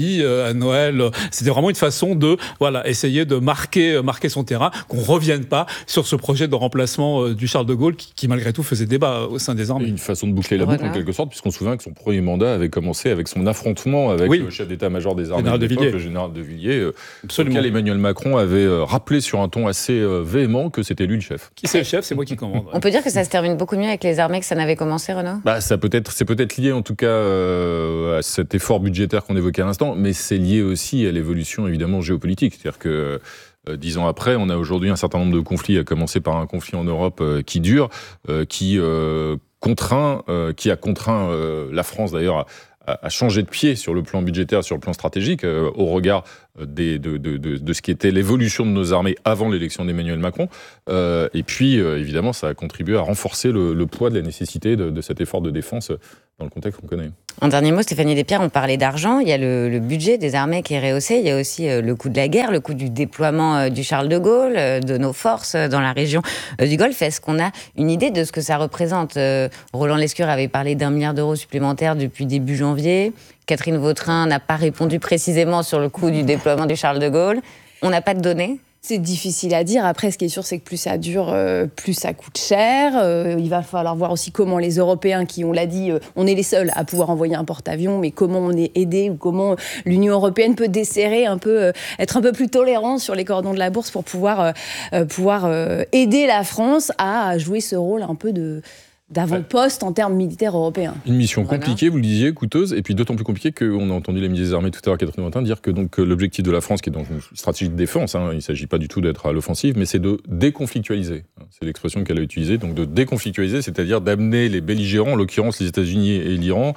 dit euh, à Noël. C'était vraiment une façon de voilà, essayer de marquer, marquer son terrain, qu'on ne revienne pas sur ce projet de remplacement euh, du Charles de Gaulle qui, qui malgré tout faisait débat au sein des armées. Une façon de boucler la boucle en quelque sorte, puisqu'on se souvient que son premier mandat avait commencé avec son affrontement avec oui. le chef d'état-major des armées général de de l'époque, Villiers. le général de Villiers, euh, auquel Emmanuel Macron avait euh, rappelé sur un ton assez euh, véhément que c'était lui le chef. Qui c'est le chef, c'est moi qui commande. On peut dire que ça se termine beaucoup mieux avec les armées que ça n'avait commencé, Renaud ? Bah, ça peut être, c'est peut-être lié en tout cas euh, à cet effort budgétaire qu'on évoquait à l'instant, mais c'est lié aussi à l'évolution évidemment géopolitique. C'est-à-dire que euh, dix ans après, on a aujourd'hui un certain nombre de conflits, à commencer par un conflit en Europe euh, qui dure, euh, qui euh, contraint, euh, qui a contraint euh, la France d'ailleurs à, à changer de pied sur le plan budgétaire, sur le plan stratégique, euh, au regard Des, de, de, de, de ce qui était l'évolution de nos armées avant l'élection d'Emmanuel Macron. Euh, et puis, euh, évidemment, ça a contribué à renforcer le, le poids de la nécessité de, de cet effort de défense dans le contexte qu'on connaît. En dernier mot, Stéphanie Despierres, on parlait d'argent. Il y a le, le budget des armées qui est rehaussé. Il y a aussi euh, le coût de la guerre, le coût du déploiement euh, du Charles de Gaulle, euh, de nos forces euh, dans la région euh, du Golfe. Est-ce qu'on a une idée de ce que ça représente ? euh, Roland Lescure avait parlé d'un milliard d'euros supplémentaires depuis début janvier. Catherine Vautrin n'a pas répondu précisément sur le coût du déploiement du Charles de Gaulle. On n'a pas de données ? C'est difficile à dire. Après, ce qui est sûr, c'est que plus ça dure, euh, plus ça coûte cher. Euh, il va falloir voir aussi comment les Européens, qui, on l'a dit, euh, on est les seuls à pouvoir envoyer un porte-avions, mais comment on est aidé ou comment l'Union européenne peut desserrer un peu, euh, être un peu plus tolérant sur les cordons de la bourse pour pouvoir, euh, pouvoir euh, aider la France à jouer ce rôle un peu de... d'avant-poste en termes militaires européens. Une mission compliquée, vous le disiez, coûteuse, et puis d'autant plus compliquée qu'on a entendu la ministre des Armées tout à l'heure, Catherine Vautrin, dire que donc, l'objectif de la France, qui est dans une stratégie de défense, hein, il ne s'agit pas du tout d'être à l'offensive, mais c'est de déconflictualiser. C'est l'expression qu'elle a utilisée, donc de déconflictualiser, c'est-à-dire d'amener les belligérants, en l'occurrence les États-Unis et l'Iran,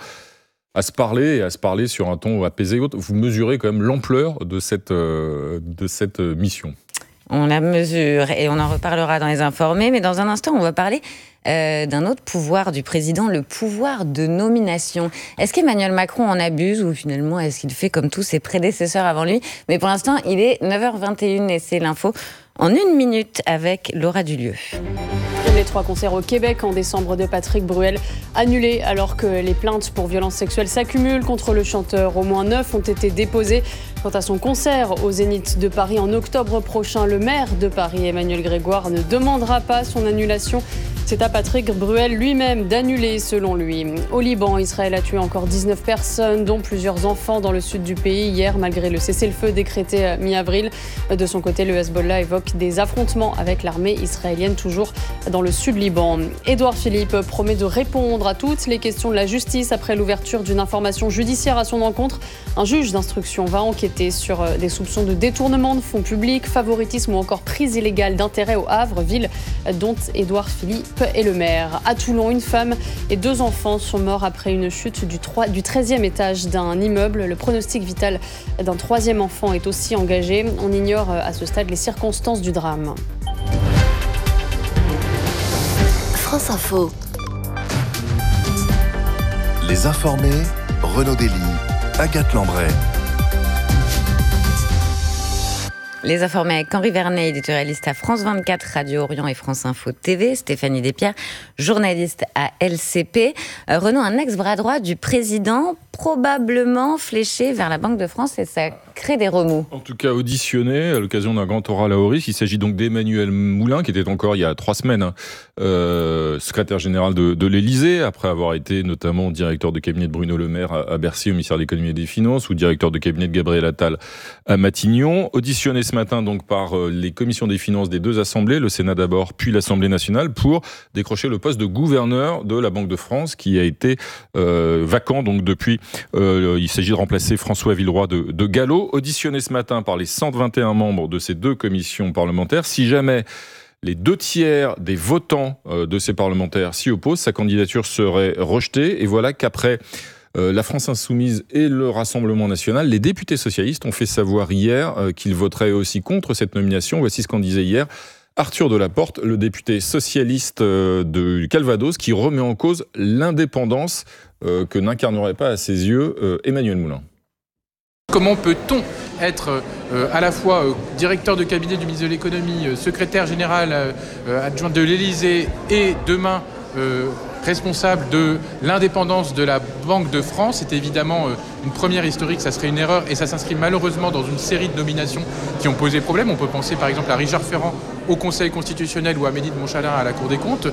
à se parler, et à se parler sur un ton apaisé et autres. Vous mesurez quand même l'ampleur de cette, euh, de cette mission. On la mesure et on en reparlera dans les informés, mais dans un instant, on va parler euh, d'un autre pouvoir du président, le pouvoir de nomination. Est-ce qu'Emmanuel Macron en abuse ou finalement est-ce qu'il fait comme tous ses prédécesseurs avant lui ? Mais pour l'instant, il est neuf heures vingt et une et c'est l'info en une minute avec Laura Dulieu. Les trois concerts au Québec en décembre de Patrick Bruel annulés alors que les plaintes pour violences sexuelles s'accumulent contre le chanteur. Au moins neuf ont été déposées. Quant à son concert au Zénith de Paris en octobre prochain, le maire de Paris, Emmanuel Grégoire, ne demandera pas son annulation. C'est à Patrick Bruel lui-même d'annuler, selon lui. Au Liban, Israël a tué encore dix-neuf personnes, dont plusieurs enfants dans le sud du pays hier, malgré le cessez-le-feu décrété mi-avril. De son côté, le Hezbollah évoque des affrontements avec l'armée israélienne, toujours dans le sud Liban. Édouard Philippe promet de répondre à toutes les questions de la justice après l'ouverture d'une information judiciaire à son encontre. Un juge d'instruction va enquêter sur des soupçons de détournement de fonds publics, favoritisme ou encore prise illégale d'intérêt au Havre, ville dont Édouard Philippe est le maire. À Toulon, une femme et deux enfants sont morts après une chute du, trois, du treizième étage d'un immeuble. Le pronostic vital d'un troisième enfant est aussi engagé. On ignore à ce stade les circonstances du drame. France Info. Les informés, Renaud Dely, Agathe Lambray. Les informés avec Henri Vernet, éditorialiste à France vingt-quatre, Radio Orient et France Info T V. Stéphanie Despierres, journaliste à L C P. Euh, Renaud, un ex-bras droit du président, probablement fléché vers la Banque de France, et ça crée des remous. En tout cas, auditionné à l'occasion d'un grand oral à Oris. Il s'agit donc d'Emmanuel Moulin, qui était encore il y a trois semaines hein, euh, secrétaire général de, de l'Élysée, après avoir été notamment directeur de cabinet de Bruno Le Maire à, à Bercy, au ministère de l'Économie et des Finances, ou directeur de cabinet de Gabriel Attal à Matignon. Auditionné ce matin donc par les commissions des finances des deux assemblées, le Sénat d'abord, puis l'Assemblée nationale, pour décrocher le poste de gouverneur de la Banque de France, qui a été euh, vacant donc depuis. Euh, il s'agit de remplacer François Villeroy de, de Gallo. Auditionné ce matin par les cent vingt et un membres de ces deux commissions parlementaires. Si jamais les deux tiers des votants euh, de ces parlementaires s'y opposent, sa candidature serait rejetée. Et voilà qu'après Euh, la France Insoumise et le Rassemblement National, les députés socialistes ont fait savoir hier euh, qu'ils voteraient aussi contre cette nomination. Voici ce qu'en disait hier Arthur Delaporte, le député socialiste euh, de Calvados, qui remet en cause l'indépendance euh, que n'incarnerait pas à ses yeux euh, Emmanuel Moulin. Comment peut-on être euh, à la fois euh, directeur de cabinet du ministre de l'économie, euh, secrétaire général euh, adjoint de l'Élysée et demain euh, responsable de l'indépendance de la Banque de France. C'est évidemment une première historique, ça serait une erreur et ça s'inscrit malheureusement dans une série de nominations qui ont posé problème. On peut penser par exemple à Richard Ferrand au Conseil constitutionnel ou à Mehdi de Montchalin à la Cour des comptes.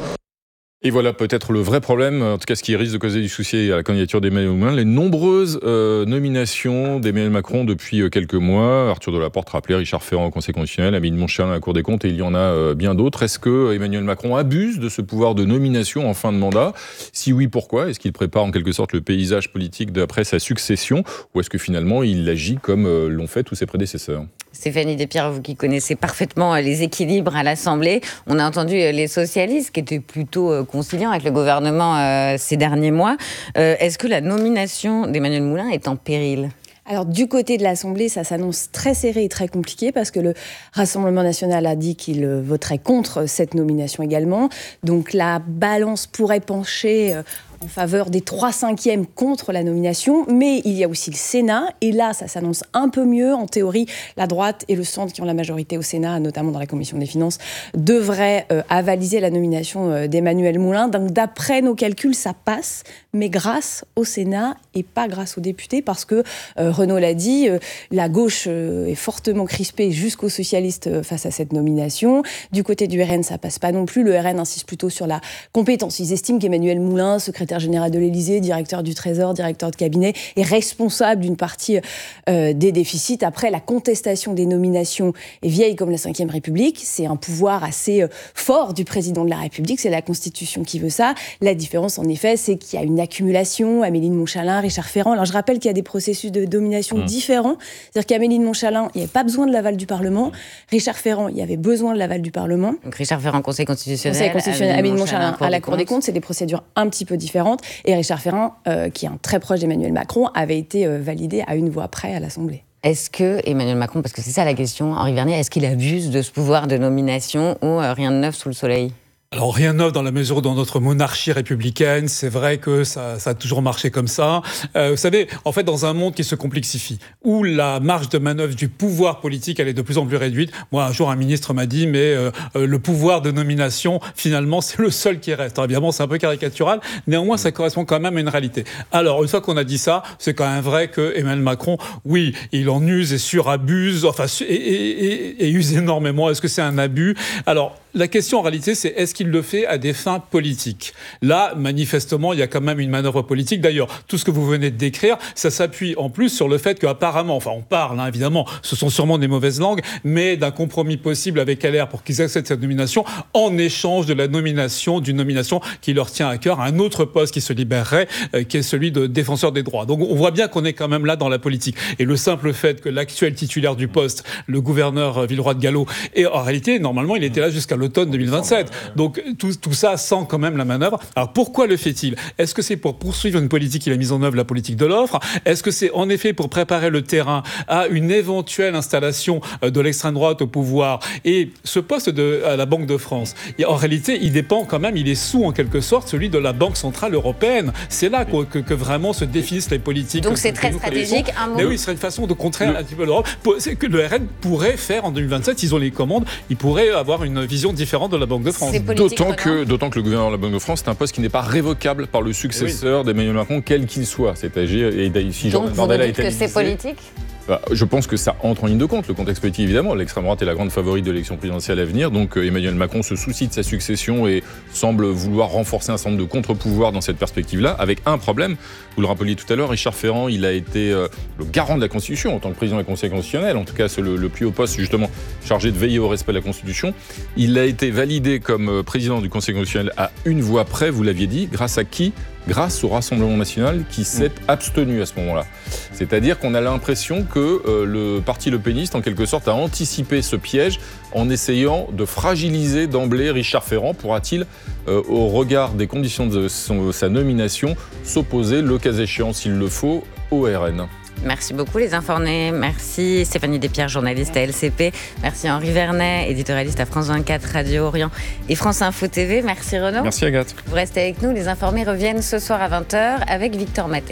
Et voilà peut-être le vrai problème, en tout cas ce qui risque de causer du souci à la candidature d'Emmanuel Macron, les nombreuses euh, nominations d'Emmanuel Macron depuis euh, quelques mois. Arthur Delaporte rappelait Richard Ferrand au Conseil constitutionnel, Amélie de Montchalin à la Cour des comptes, et il y en a euh, bien d'autres. Est-ce que Emmanuel Macron abuse de ce pouvoir de nomination en fin de mandat ? Si oui, pourquoi ? Est-ce qu'il prépare en quelque sorte le paysage politique d'après sa succession ? Ou est-ce que finalement il agit comme euh, l'ont fait tous ses prédécesseurs ? Stéphanie Despierre, vous qui connaissez parfaitement les équilibres à l'Assemblée, on a entendu les socialistes qui étaient plutôt conciliants avec le gouvernement euh, ces derniers mois. Euh, est-ce que la nomination d'Emmanuel Moulin est en péril ? Alors du côté de l'Assemblée, ça s'annonce très serré et très compliqué parce que le Rassemblement national a dit qu'il voterait contre cette nomination également. Donc la balance pourrait pencher en faveur des trois cinquièmes contre la nomination, mais il y a aussi le Sénat, et là, ça s'annonce un peu mieux. En théorie, la droite et le centre, qui ont la majorité au Sénat, notamment dans la Commission des Finances, devraient euh, avaliser la nomination euh, d'Emmanuel Moulin. Donc, d'après nos calculs, ça passe, mais grâce au Sénat et pas grâce aux députés, parce que, euh, Renaud l'a dit, euh, la gauche euh, est fortement crispée jusqu'aux socialistes euh, face à cette nomination. Du côté du R N, ça passe pas non plus. Le R N insiste plutôt sur la compétence. Ils estiment qu'Emmanuel Moulin, secrétaire général de l'Élysée, directeur du Trésor, directeur de cabinet, est responsable d'une partie euh, des déficits. Après, la contestation des nominations est vieille comme la cinquième République. C'est un pouvoir assez euh, fort du président de la République. C'est la Constitution qui veut ça. La différence, en effet, c'est qu'il y a une accumulation. Amélie de Montchalin, Richard Ferrand. Alors, je rappelle qu'il y a des processus de nomination mmh. différents. C'est-à-dire qu'Amélie de Montchalin, il n'y avait pas besoin de l'aval du Parlement. Richard Ferrand, il y avait besoin de l'aval du Parlement. Donc, Richard Ferrand, Conseil constitutionnel. Conseil constitutionnel. Amélie de Montchalin, à la Cour des comptes. C'est des procédures un petit peu différentes. Et Richard Ferrand, euh, qui est un très proche d'Emmanuel Macron, avait été euh, validé à une voix près à l'Assemblée. Est-ce que Emmanuel Macron, parce que c'est ça la question, Henri Vernier, est-ce qu'il abuse de ce pouvoir de nomination ou euh, rien de neuf sous le soleil ? Alors rien de neuf dans la mesure où dans notre monarchie républicaine, c'est vrai que ça, ça a toujours marché comme ça. Euh, vous savez, en fait, dans un monde qui se complexifie, où la marge de manœuvre du pouvoir politique, elle est de plus en plus réduite. Moi, un jour, un ministre m'a dit, mais euh, le pouvoir de nomination, finalement, c'est le seul qui reste. Alors, évidemment, c'est un peu caricatural, néanmoins, ça correspond quand même à une réalité. Alors, une fois qu'on a dit ça, c'est quand même vrai que Emmanuel Macron, oui, il en use et surabuse, enfin, et, et, et, et use énormément. Est-ce que c'est un abus ? Alors, la question en réalité, c'est est-ce qu'il le fait à des fins politiques ? Là, manifestement, il y a quand même une manœuvre politique. D'ailleurs, tout ce que vous venez de décrire, ça s'appuie en plus sur le fait qu'apparemment, enfin on parle hein, évidemment, ce sont sûrement des mauvaises langues, mais d'un compromis possible avec L R pour qu'ils acceptent cette nomination en échange de la nomination, d'une nomination qui leur tient à cœur, un autre poste qui se libérerait, euh, qui est celui de défenseur des droits. Donc on voit bien qu'on est quand même là dans la politique. Et le simple fait que l'actuel titulaire du poste, le gouverneur Villeroy de Galhau, et en réalité, normalement, il était là jusqu'à l'automne deux mille vingt-sept. Donc tout, tout ça sent quand même la manœuvre. Alors pourquoi le fait-il ? Est-ce que c'est pour poursuivre une politique qu'il a mise en œuvre, la politique de l'offre ? Est-ce que c'est en effet pour préparer le terrain à une éventuelle installation de l'extrême droite au pouvoir ? Et ce poste de, à la Banque de France, en réalité, il dépend quand même, il est sous en quelque sorte celui de la Banque Centrale Européenne. C'est là que, que, que vraiment se définissent les politiques. Donc c'est très stratégique. Un Mais oui, ce serait une façon de contrer le... un petit peu l'Europe. C'est que le R N pourrait faire en deux mille vingt-sept, s'ils ont les commandes, ils pourraient avoir une vision différente de la Banque de France. D'autant que, d'autant que le gouverneur de la Banque de France, c'est un poste qui n'est pas révocable par le successeur oui. d'Emmanuel Macron, quel qu'il soit. C'est-à-dire, et si Donc vous dites que c'est politique ? Bah, je pense que ça entre en ligne de compte, le contexte politique évidemment. L'extrême droite est la grande favorite de l'élection présidentielle à venir, donc euh, Emmanuel Macron se soucie de sa succession et semble vouloir renforcer un certain nombre de contre-pouvoirs dans cette perspective-là, avec un problème, vous le rappeliez tout à l'heure, Richard Ferrand, il a été euh, le garant de la Constitution en tant que président du Conseil constitutionnel, en tout cas c'est le, le plus haut poste justement chargé de veiller au respect de la Constitution. Il a été validé comme euh, président du Conseil constitutionnel à une voix près, vous l'aviez dit, grâce à qui ? Grâce au Rassemblement national qui s'est abstenu à ce moment-là. C'est-à-dire qu'on a l'impression que euh, le parti Le Peniste, en quelque sorte, a anticipé ce piège en essayant de fragiliser d'emblée Richard Ferrand. Pourra-t-il, euh, au regard des conditions de son, sa nomination, s'opposer, le cas échéant, s'il le faut, au R N ? Merci beaucoup les informés. Merci Stéphanie Despierre, journaliste à L C P. Merci Henri Vernet, éditorialiste à France vingt-quatre, Radio Orient et France Info T V. Merci Renaud. Merci Agathe. Vous restez avec nous. Les informés reviennent ce soir à vingt heures avec Victor Maté.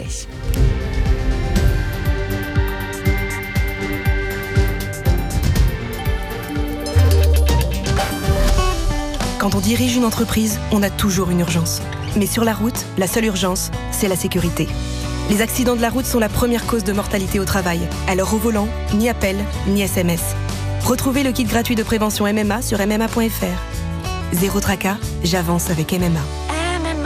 Quand on dirige une entreprise, on a toujours une urgence. Mais sur la route, la seule urgence, c'est la sécurité. Les accidents de la route sont la première cause de mortalité au travail. Alors au volant, ni appel, ni S M S. Retrouvez le kit gratuit de prévention M M A sur m m a point f r. Zéro tracas, j'avance avec M M A. M M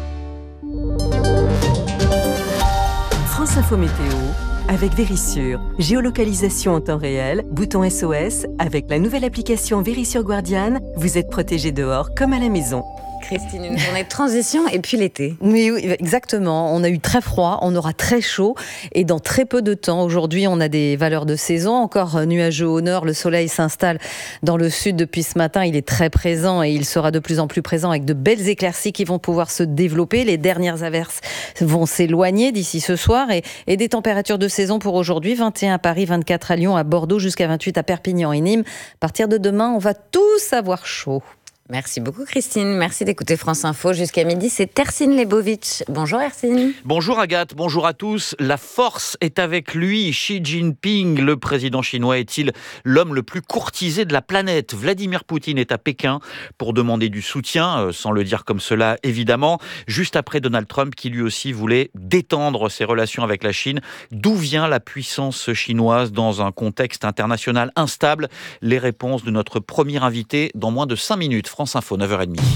A. France Info Météo avec Vérissure. Géolocalisation en temps réel, bouton S O S. Avec la nouvelle application Vérissure Guardian, vous êtes protégé dehors comme à la maison. Christine, une journée de transition et puis l'été. Oui, oui, exactement. On a eu très froid, on aura très chaud et dans très peu de temps. Aujourd'hui, on a des valeurs de saison. Encore nuageux au nord, le soleil s'installe dans le sud depuis ce matin. Il est très présent et il sera de plus en plus présent avec de belles éclaircies qui vont pouvoir se développer. Les dernières averses vont s'éloigner d'ici ce soir et, et des températures de saison pour aujourd'hui. vingt et un à Paris, vingt-quatre à Lyon, à Bordeaux, jusqu'à vingt-huit à Perpignan et Nîmes. À partir de demain, on va tous avoir chaud. Merci beaucoup Christine, merci d'écouter France Info jusqu'à midi, c'est Ercine Lebovitch. Bonjour Ercine. Bonjour Agathe, bonjour à tous. La force est avec lui. Xi Jinping, le président chinois, est-il l'homme le plus courtisé de la planète ? Vladimir Poutine est à Pékin pour demander du soutien, sans le dire comme cela évidemment, juste après Donald Trump qui lui aussi voulait détendre ses relations avec la Chine. D'où vient la puissance chinoise dans un contexte international instable ? Les réponses de notre premier invité dans moins de cinq minutes. France Info, neuf heures trente.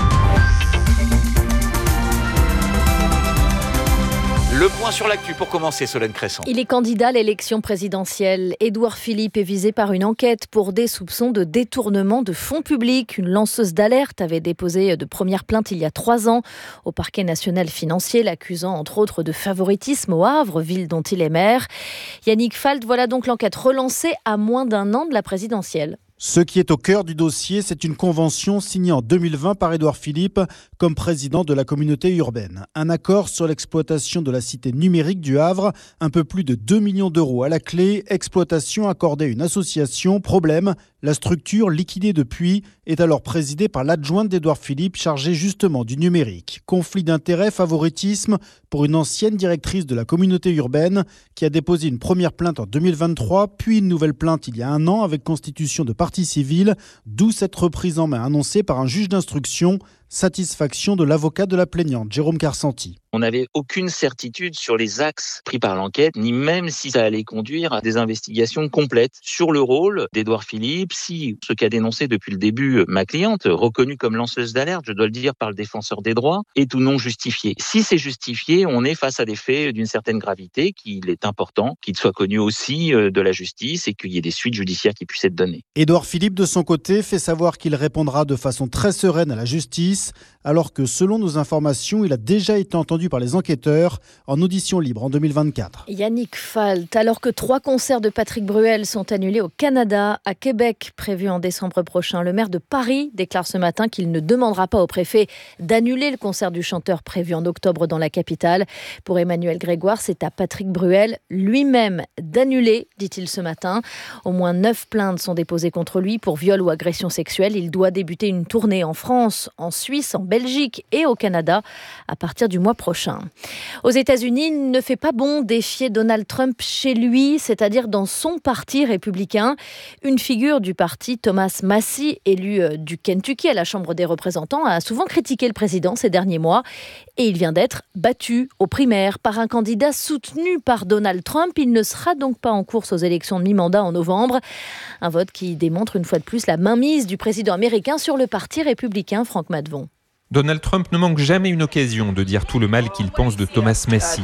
Le point sur l'actu pour commencer, Solène Cresson. Il est candidat à l'élection présidentielle. Édouard Philippe est visé par une enquête pour des soupçons de détournement de fonds publics. Une lanceuse d'alerte avait déposé de premières plaintes il y a trois ans au parquet national financier, l'accusant entre autres de favoritisme au Havre, ville dont il est maire. Yannick Falt, voilà donc l'enquête relancée à moins d'un an de la présidentielle. Ce qui est au cœur du dossier, c'est une convention signée en deux mille vingt par Édouard Philippe comme président de la communauté urbaine. Un accord sur l'exploitation de la cité numérique du Havre, un peu plus de deux millions d'euros à la clé, exploitation accordée à une association. Problème, la structure, liquidée depuis, est alors présidée par l'adjointe d'Édouard Philippe chargée justement du numérique. Conflit d'intérêts, favoritisme pour une ancienne directrice de la communauté urbaine qui a déposé une première plainte en deux mille vingt-trois, puis une nouvelle plainte il y a un an avec constitution de partie civile, d'où cette reprise en main annoncée par un juge d'instruction. Satisfaction de l'avocat de la plaignante, Jérôme Carsanti. On n'avait aucune certitude sur les axes pris par l'enquête, ni même si ça allait conduire à des investigations complètes sur le rôle d'Édouard Philippe, si ce qu'a dénoncé depuis le début ma cliente, reconnue comme lanceuse d'alerte, je dois le dire par le défenseur des droits, est ou non justifié. Si c'est justifié, on est face à des faits d'une certaine gravité, qu'il est important qu'il soit connu aussi de la justice et qu'il y ait des suites judiciaires qui puissent être données. Édouard Philippe, de son côté, fait savoir qu'il répondra de façon très sereine à la justice, alors que selon nos informations, il a déjà été entendu par les enquêteurs en audition libre en deux mille vingt-quatre. Yannick Falt, alors que trois concerts de Patrick Bruel sont annulés au Canada, à Québec, prévus en décembre prochain, le maire de Paris déclare ce matin qu'il ne demandera pas au préfet d'annuler le concert du chanteur prévu en octobre dans la capitale. Pour Emmanuel Grégoire, c'est à Patrick Bruel lui-même d'annuler, dit-il ce matin. Au moins neuf plaintes sont déposées contre lui pour viol ou agression sexuelle. Il doit débuter une tournée en France, en Suisse, en Belgique et au Canada à partir du mois prochain. Aux États-Unis, il ne fait pas bon défier Donald Trump chez lui, c'est-à-dire dans son parti républicain. Une figure du parti, Thomas Massie, élu du Kentucky à la Chambre des représentants, a souvent critiqué le président ces derniers mois et il vient d'être battu aux primaires par un candidat soutenu par Donald Trump. Il ne sera donc pas en course aux élections de mi-mandat en novembre. Un vote qui démontre une fois de plus la mainmise du président américain sur le parti républicain. Franck Matvon. Donald Trump ne manque jamais une occasion de dire tout le mal qu'il pense de Thomas Massie.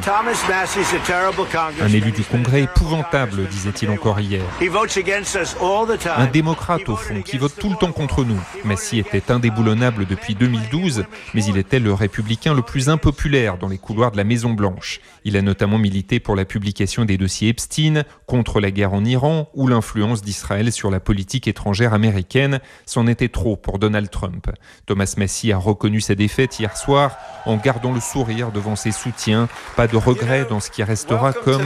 Un élu du Congrès épouvantable, disait-il encore hier. Un démocrate, au fond, qui vote tout le temps contre nous. Massie était indéboulonnable depuis deux mille douze, mais il était le républicain le plus impopulaire dans les couloirs de la Maison-Blanche. Il a notamment milité pour la publication des dossiers Epstein, contre la guerre en Iran ou l'influence d'Israël sur la politique étrangère américaine. C'en était trop pour Donald Trump. Thomas Massie a reconnu sa défaite hier soir en gardant le sourire devant ses soutiens. Pas de regret dans ce qui restera comme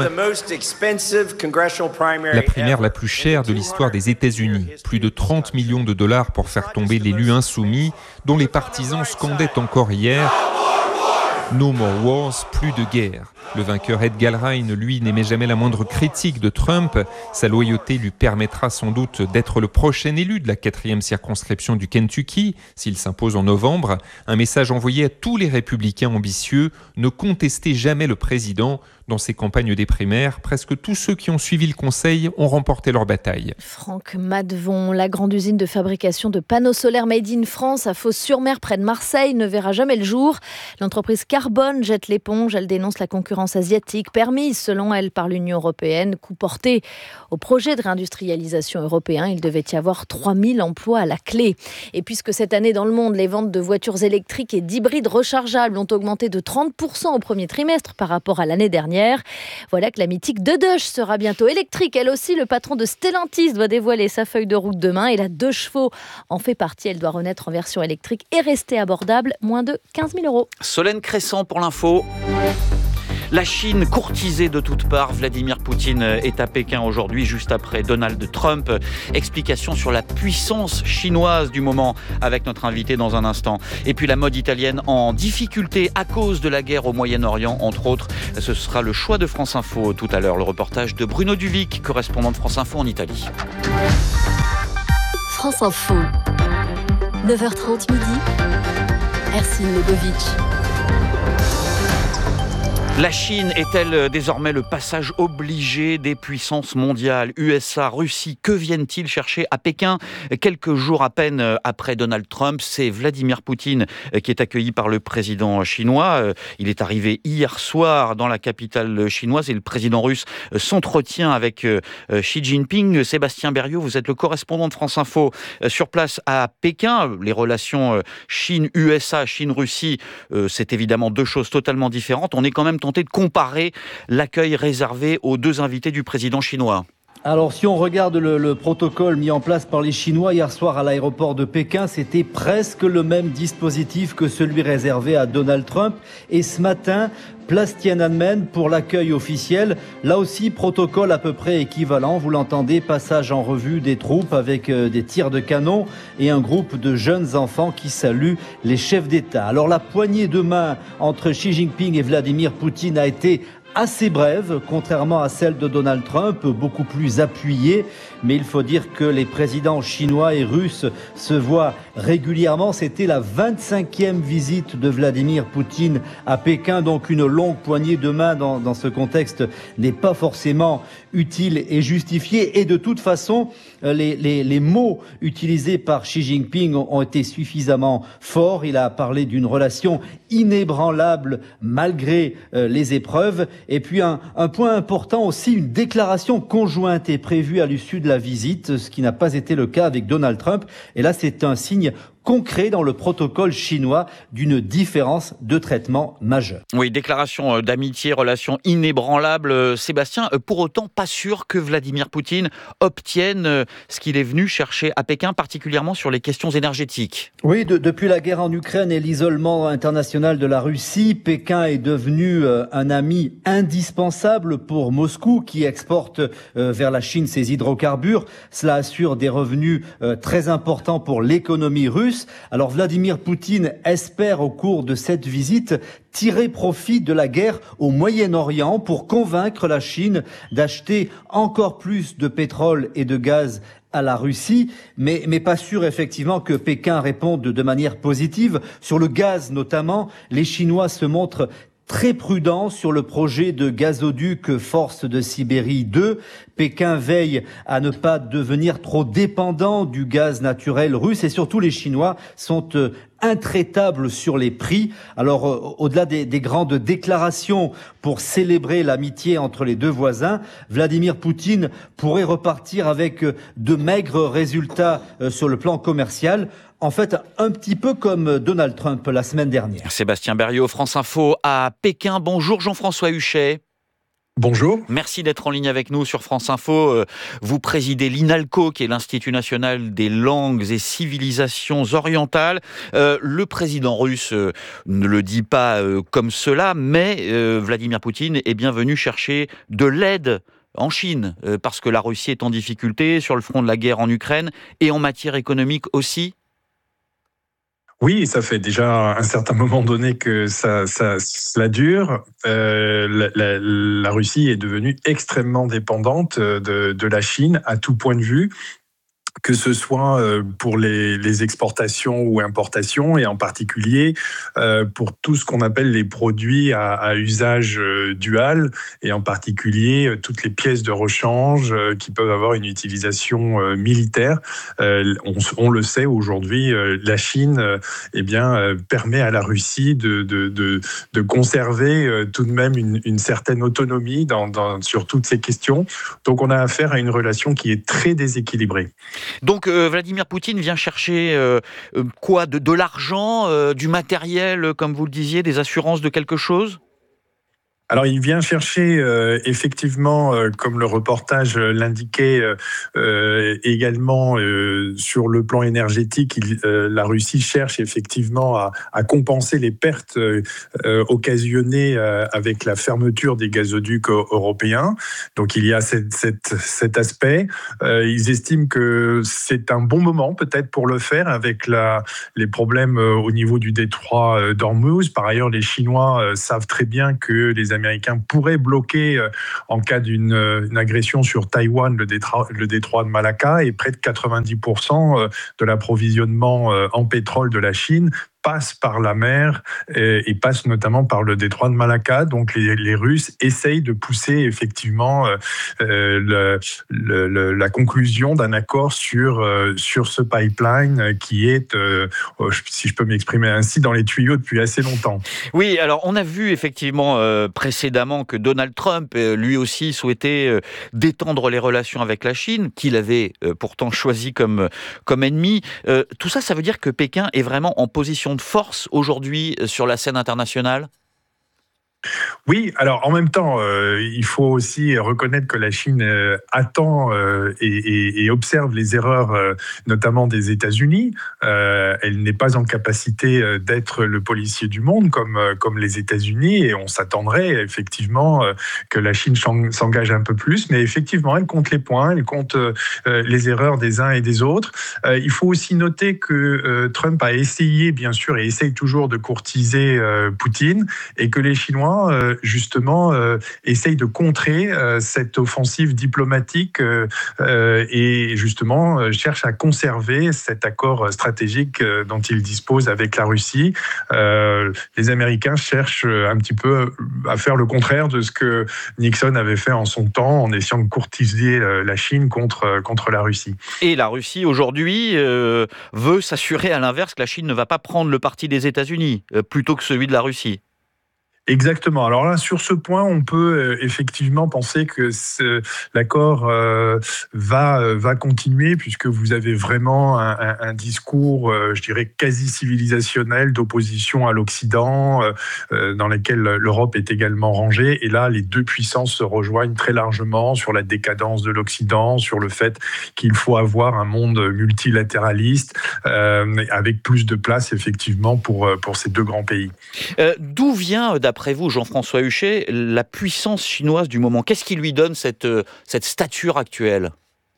la primaire la plus chère de l'histoire des États-Unis. Plus de trente millions de dollars pour faire tomber l'élu insoumis dont les partisans scandaient encore hier No more wars, plus de guerre. Le vainqueur Ed Galbraith, lui, n'émet jamais la moindre critique de Trump. Sa loyauté lui permettra sans doute d'être le prochain élu de la quatrième circonscription du Kentucky, s'il s'impose en novembre. Un message envoyé à tous les républicains ambitieux, ne contestez jamais le président. Dans ces campagnes des primaires, presque tous ceux qui ont suivi le conseil ont remporté leur bataille. Franck Madevon, la grande usine de fabrication de panneaux solaires made in France à Fos-sur-Mer près de Marseille ne verra jamais le jour. L'entreprise Carbone jette l'éponge, elle dénonce la concurrence asiatique permise selon elle par l'Union européenne. Coup porté au projet de réindustrialisation européen, il devait y avoir trois mille emplois à la clé. Et puisque cette année dans le monde, les ventes de voitures électriques et d'hybrides rechargeables ont augmenté de trente pour cent au premier trimestre par rapport à l'année dernière, voilà que la mythique Deux sera bientôt électrique. Elle aussi, le patron de Stellantis doit dévoiler sa feuille de route demain et la deux chevaux en fait partie. Elle doit renaître en version électrique et rester abordable, moins de quinze mille euros. Solène Crescent pour l'info. La Chine courtisée de toutes parts. Vladimir Poutine est à Pékin aujourd'hui, juste après Donald Trump. Explication sur la puissance chinoise du moment avec notre invité dans un instant. Et puis la mode italienne en difficulté à cause de la guerre au Moyen-Orient, entre autres. Ce sera le choix de France Info tout à l'heure. Le reportage de Bruno Duvic, correspondant de France Info en Italie. France Info, neuf heures trente midi, Ercine Lebovic. La Chine est-elle désormais le passage obligé des puissances mondiales ? U S A, Russie, que viennent-ils chercher à Pékin ? Quelques jours à peine après Donald Trump, c'est Vladimir Poutine qui est accueilli par le président chinois. Il est arrivé hier soir dans la capitale chinoise et le président russe s'entretient avec Xi Jinping. Sébastien Berriot, vous êtes le correspondant de France Info sur place à Pékin. Les relations Chine-U S A, Chine-Russie, c'est évidemment deux choses totalement différentes. On est quand même tenté de comparer l'accueil réservé aux deux invités du président chinois. Alors si on regarde le, le protocole mis en place par les Chinois hier soir à l'aéroport de Pékin, c'était presque le même dispositif que celui réservé à Donald Trump. Et ce matin, place Tiananmen pour l'accueil officiel. Là aussi, protocole à peu près équivalent. Vous l'entendez, passage en revue des troupes avec euh, des tirs de canon et un groupe de jeunes enfants qui saluent les chefs d'État. Alors la poignée de main entre Xi Jinping et Vladimir Poutine a été assez brève, contrairement à celle de Donald Trump, beaucoup plus appuyée. Mais il faut dire que les présidents chinois et russes se voient régulièrement. C'était la vingt-cinquième visite de Vladimir Poutine à Pékin, donc une longue poignée de main dans, dans ce contexte n'est pas forcément utile et justifiée. Et de toute façon, les, les, les mots utilisés par Xi Jinping ont été suffisamment forts. Il a parlé d'une relation inébranlable malgré euh, les épreuves. Et puis un, un point important aussi, une déclaration conjointe est prévue à l'issue de la visite, ce qui n'a pas été le cas avec Donald Trump. Et là, c'est un signe concret dans le protocole chinois d'une différence de traitement majeure. Oui, déclaration d'amitié, relation inébranlable. Sébastien, pour autant, pas sûr que Vladimir Poutine obtienne ce qu'il est venu chercher à Pékin, particulièrement sur les questions énergétiques. Oui, de, depuis la guerre en Ukraine et l'isolement international de la Russie, Pékin est devenu un ami indispensable pour Moscou, qui exporte vers la Chine ses hydrocarbures. Cela assure des revenus très importants pour l'économie russe. Alors Vladimir Poutine espère au cours de cette visite tirer profit de la guerre au Moyen-Orient pour convaincre la Chine d'acheter encore plus de pétrole et de gaz à la Russie, mais, mais pas sûr effectivement que Pékin réponde de manière positive. Sur le gaz notamment, les Chinois se montrent très prudent sur le projet de gazoduc Force de Sibérie deux. Pékin veille à ne pas devenir trop dépendant du gaz naturel russe et surtout les Chinois sont euh, intraitables sur les prix. Alors euh, au-delà des, des grandes déclarations pour célébrer l'amitié entre les deux voisins, Vladimir Poutine pourrait repartir avec euh, de maigres résultats euh, sur le plan commercial. En fait, un petit peu comme Donald Trump la semaine dernière. Sébastien Berriot, France Info à Pékin. Bonjour Jean-François Huchet. Bonjour. Merci d'être en ligne avec nous sur France Info. Vous présidez l'INALCO, qui est l'Institut national des langues et civilisations orientales. Euh, le président russe euh, ne le dit pas euh, comme cela, mais euh, Vladimir Poutine est bien venu chercher de l'aide en Chine, euh, parce que la Russie est en difficulté sur le front de la guerre en Ukraine et en matière économique aussi. Oui, ça fait déjà un certain moment donné que ça, ça, cela dure. Euh, la, la, la Russie est devenue extrêmement dépendante de, de la Chine à tout point de vue, que ce soit pour les, les exportations ou importations, et en particulier euh, pour tout ce qu'on appelle les produits à, à usage euh, dual, et en particulier euh, toutes les pièces de rechange euh, qui peuvent avoir une utilisation euh, militaire. Euh, on, on le sait aujourd'hui, euh, la Chine euh, eh bien, euh, permet à la Russie de, de, de, de conserver euh, tout de même une, une certaine autonomie dans, dans, sur toutes ces questions. Donc on a affaire à une relation qui est très déséquilibrée. Donc euh, Vladimir Poutine vient chercher euh, euh, quoi, de, de l'argent, euh, du matériel, comme vous le disiez, des assurances de quelque chose ? Alors, il vient chercher euh, effectivement, euh, comme le reportage l'indiquait, euh, euh, également euh, sur le plan énergétique, il, euh, la Russie cherche effectivement à, à compenser les pertes euh, occasionnées euh, avec la fermeture des gazoducs européens. Donc, il y a cette, cette, cet aspect. Euh, ils estiment que c'est un bon moment peut-être pour le faire avec la, les problèmes euh, au niveau du détroit euh, d'Ormuz. Par ailleurs, les Chinois euh, savent très bien que les Américains pourraient bloquer, euh, en cas d'une une agression sur Taïwan, le détroit, le détroit de Malacca, et près de quatre-vingt-dix pour cent de l'approvisionnement euh, en pétrole de la Chine passe par la mer et, et passe notamment par le détroit de Malacca. Donc les, les Russes essayent de pousser effectivement euh, le, le, le, la conclusion d'un accord sur, euh, sur ce pipeline qui est, euh, si je peux m'exprimer ainsi, dans les tuyaux depuis assez longtemps. Oui, alors on a vu effectivement euh, précédemment que Donald Trump, euh, lui aussi, souhaitait euh, détendre les relations avec la Chine, qu'il avait euh, pourtant choisi comme, comme ennemi. Euh, tout ça, ça veut dire que Pékin est vraiment en position de force aujourd'hui sur la scène internationale ? Oui, alors en même temps, euh, il faut aussi reconnaître que la Chine euh, attend euh, et, et, et observe les erreurs, euh, notamment des États-Unis. Euh, elle n'est pas en capacité euh, d'être le policier du monde comme, euh, comme les États-Unis, et on s'attendrait effectivement euh, que la Chine s'engage un peu plus. Mais effectivement, elle compte les points, elle compte euh, les erreurs des uns et des autres. Euh, il faut aussi noter que euh, Trump a essayé, bien sûr, et essaye toujours de courtiser euh, Poutine, et que les Chinois Euh, justement, euh, essaye de contrer euh, cette offensive diplomatique euh, euh, et justement euh, cherche à conserver cet accord stratégique euh, dont il dispose avec la Russie. Euh, les Américains cherchent un petit peu à faire le contraire de ce que Nixon avait fait en son temps, en essayant de courtiser euh, la Chine contre, contre la Russie. Et la Russie, aujourd'hui, euh, veut s'assurer à l'inverse que la Chine ne va pas prendre le parti des États-Unis, euh, plutôt que celui de la Russie. Exactement. Alors là, sur ce point, on peut euh, effectivement penser que ce, l'accord euh, va euh, va continuer, puisque vous avez vraiment un, un, un discours, euh, je dirais, quasi civilisationnel d'opposition à l'Occident, euh, dans lequel l'Europe est également rangée. Et là, les deux puissances se rejoignent très largement sur la décadence de l'Occident, sur le fait qu'il faut avoir un monde multilatéraliste euh, avec plus de place effectivement pour pour ces deux grands pays. Euh, d'où vient, d'après D'après vous, Jean-François Huchet, la puissance chinoise du moment? Qu'est-ce qui lui donne cette, cette stature actuelle?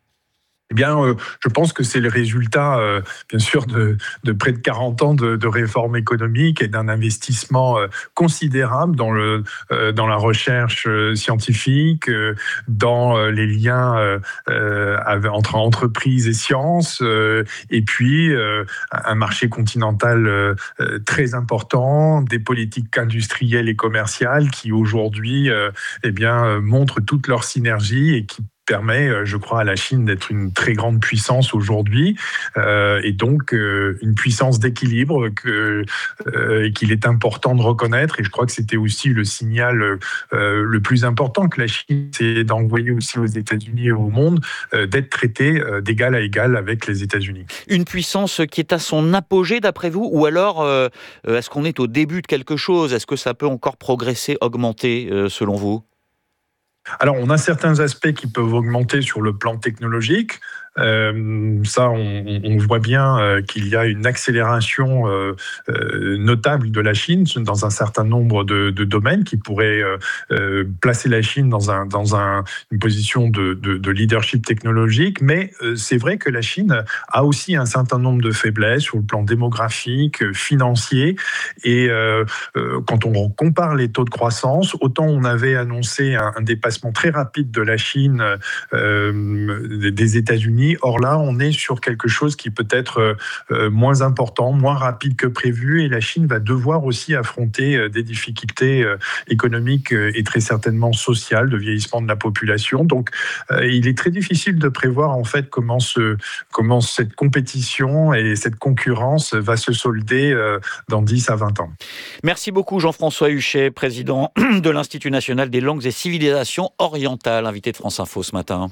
Eh bien, euh, je pense que c'est le résultat, euh, bien sûr, de, de près de quarante ans de, de réformes économiques et d'un investissement euh, considérable dans, le, euh, dans la recherche euh, scientifique, euh, dans euh, les liens euh, euh, entre entreprises et sciences, euh, et puis euh, un marché continental euh, très important, des politiques industrielles et commerciales qui aujourd'hui euh, eh bien, montrent toute leur synergie et qui permet, je crois, à la Chine d'être une très grande puissance aujourd'hui, euh, et donc euh, une puissance d'équilibre que, euh, et qu'il est important de reconnaître. Et je crois que c'était aussi le signal euh, le plus important que la Chine essaie d'envoyer aussi aux États-Unis et au monde, euh, d'être traitée euh, d'égal à égal avec les États-Unis. Une puissance qui est à son apogée, d'après vous, ou alors euh, est-ce qu'on est au début de quelque chose? Est-ce que ça peut encore progresser, augmenter, euh, selon vous? Alors, on a certains aspects qui peuvent augmenter sur le plan technologique. Euh, ça, on, on voit bien euh, qu'il y a une accélération euh, euh, notable de la Chine dans un certain nombre de, de domaines qui pourraient euh, euh, placer la Chine dans, un, dans un, une position de, de, de leadership technologique. Mais euh, c'est vrai que la Chine a aussi un certain nombre de faiblesses sur le plan démographique, financier. Et euh, euh, quand on compare les taux de croissance, autant on avait annoncé un, un dépassement très rapide de la Chine euh, des États-Unis. Or là, on est sur quelque chose qui peut être euh, moins important, moins rapide que prévu, et la Chine va devoir aussi affronter euh, des difficultés euh, économiques euh, et très certainement sociales, de vieillissement de la population. Donc, euh, il est très difficile de prévoir en fait comment, ce, comment cette compétition et cette concurrence va se solder euh, dans dix à vingt ans. Merci beaucoup Jean-François Huchet, président de l'Institut national des langues et civilisations orientales, invité de France Info ce matin.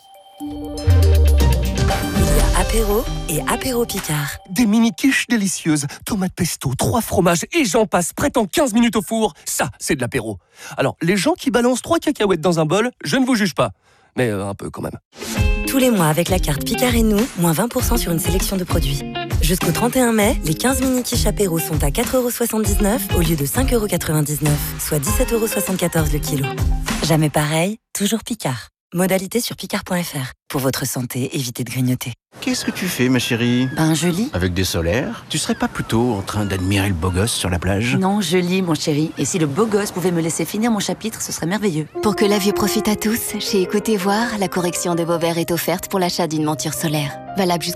Apéro et apéro Picard. Des mini-quiches délicieuses, tomates pesto, trois fromages et j'en passe, prêt en quinze minutes au four. Ça, c'est de l'apéro. Alors, les gens qui balancent trois cacahuètes dans un bol, je ne vous juge pas. Mais euh, un peu quand même. Tous les mois, avec la carte Picard et nous, moins vingt pour cent sur une sélection de produits. Jusqu'au trente et un mai, les quinze mini-quiches apéro sont à quatre euros soixante-dix-neuf au lieu de cinq euros quatre-vingt-dix-neuf, soit dix-sept euros soixante-quatorze le kilo. Jamais pareil, toujours Picard. Modalité sur picard point f r. Pour votre santé, évitez de grignoter. Qu'est-ce que tu fais, ma chérie? Ben, je lis. Avec des solaires? Tu serais pas plutôt en train d'admirer le beau gosse sur la plage? Non, je lis, mon chéri. Et si le beau gosse pouvait me laisser finir mon chapitre, ce serait merveilleux. Pour que la vue profite à tous, chez Écoutez Voir, la correction de vos verres est offerte pour l'achat d'une monture solaire. Valable jusqu'au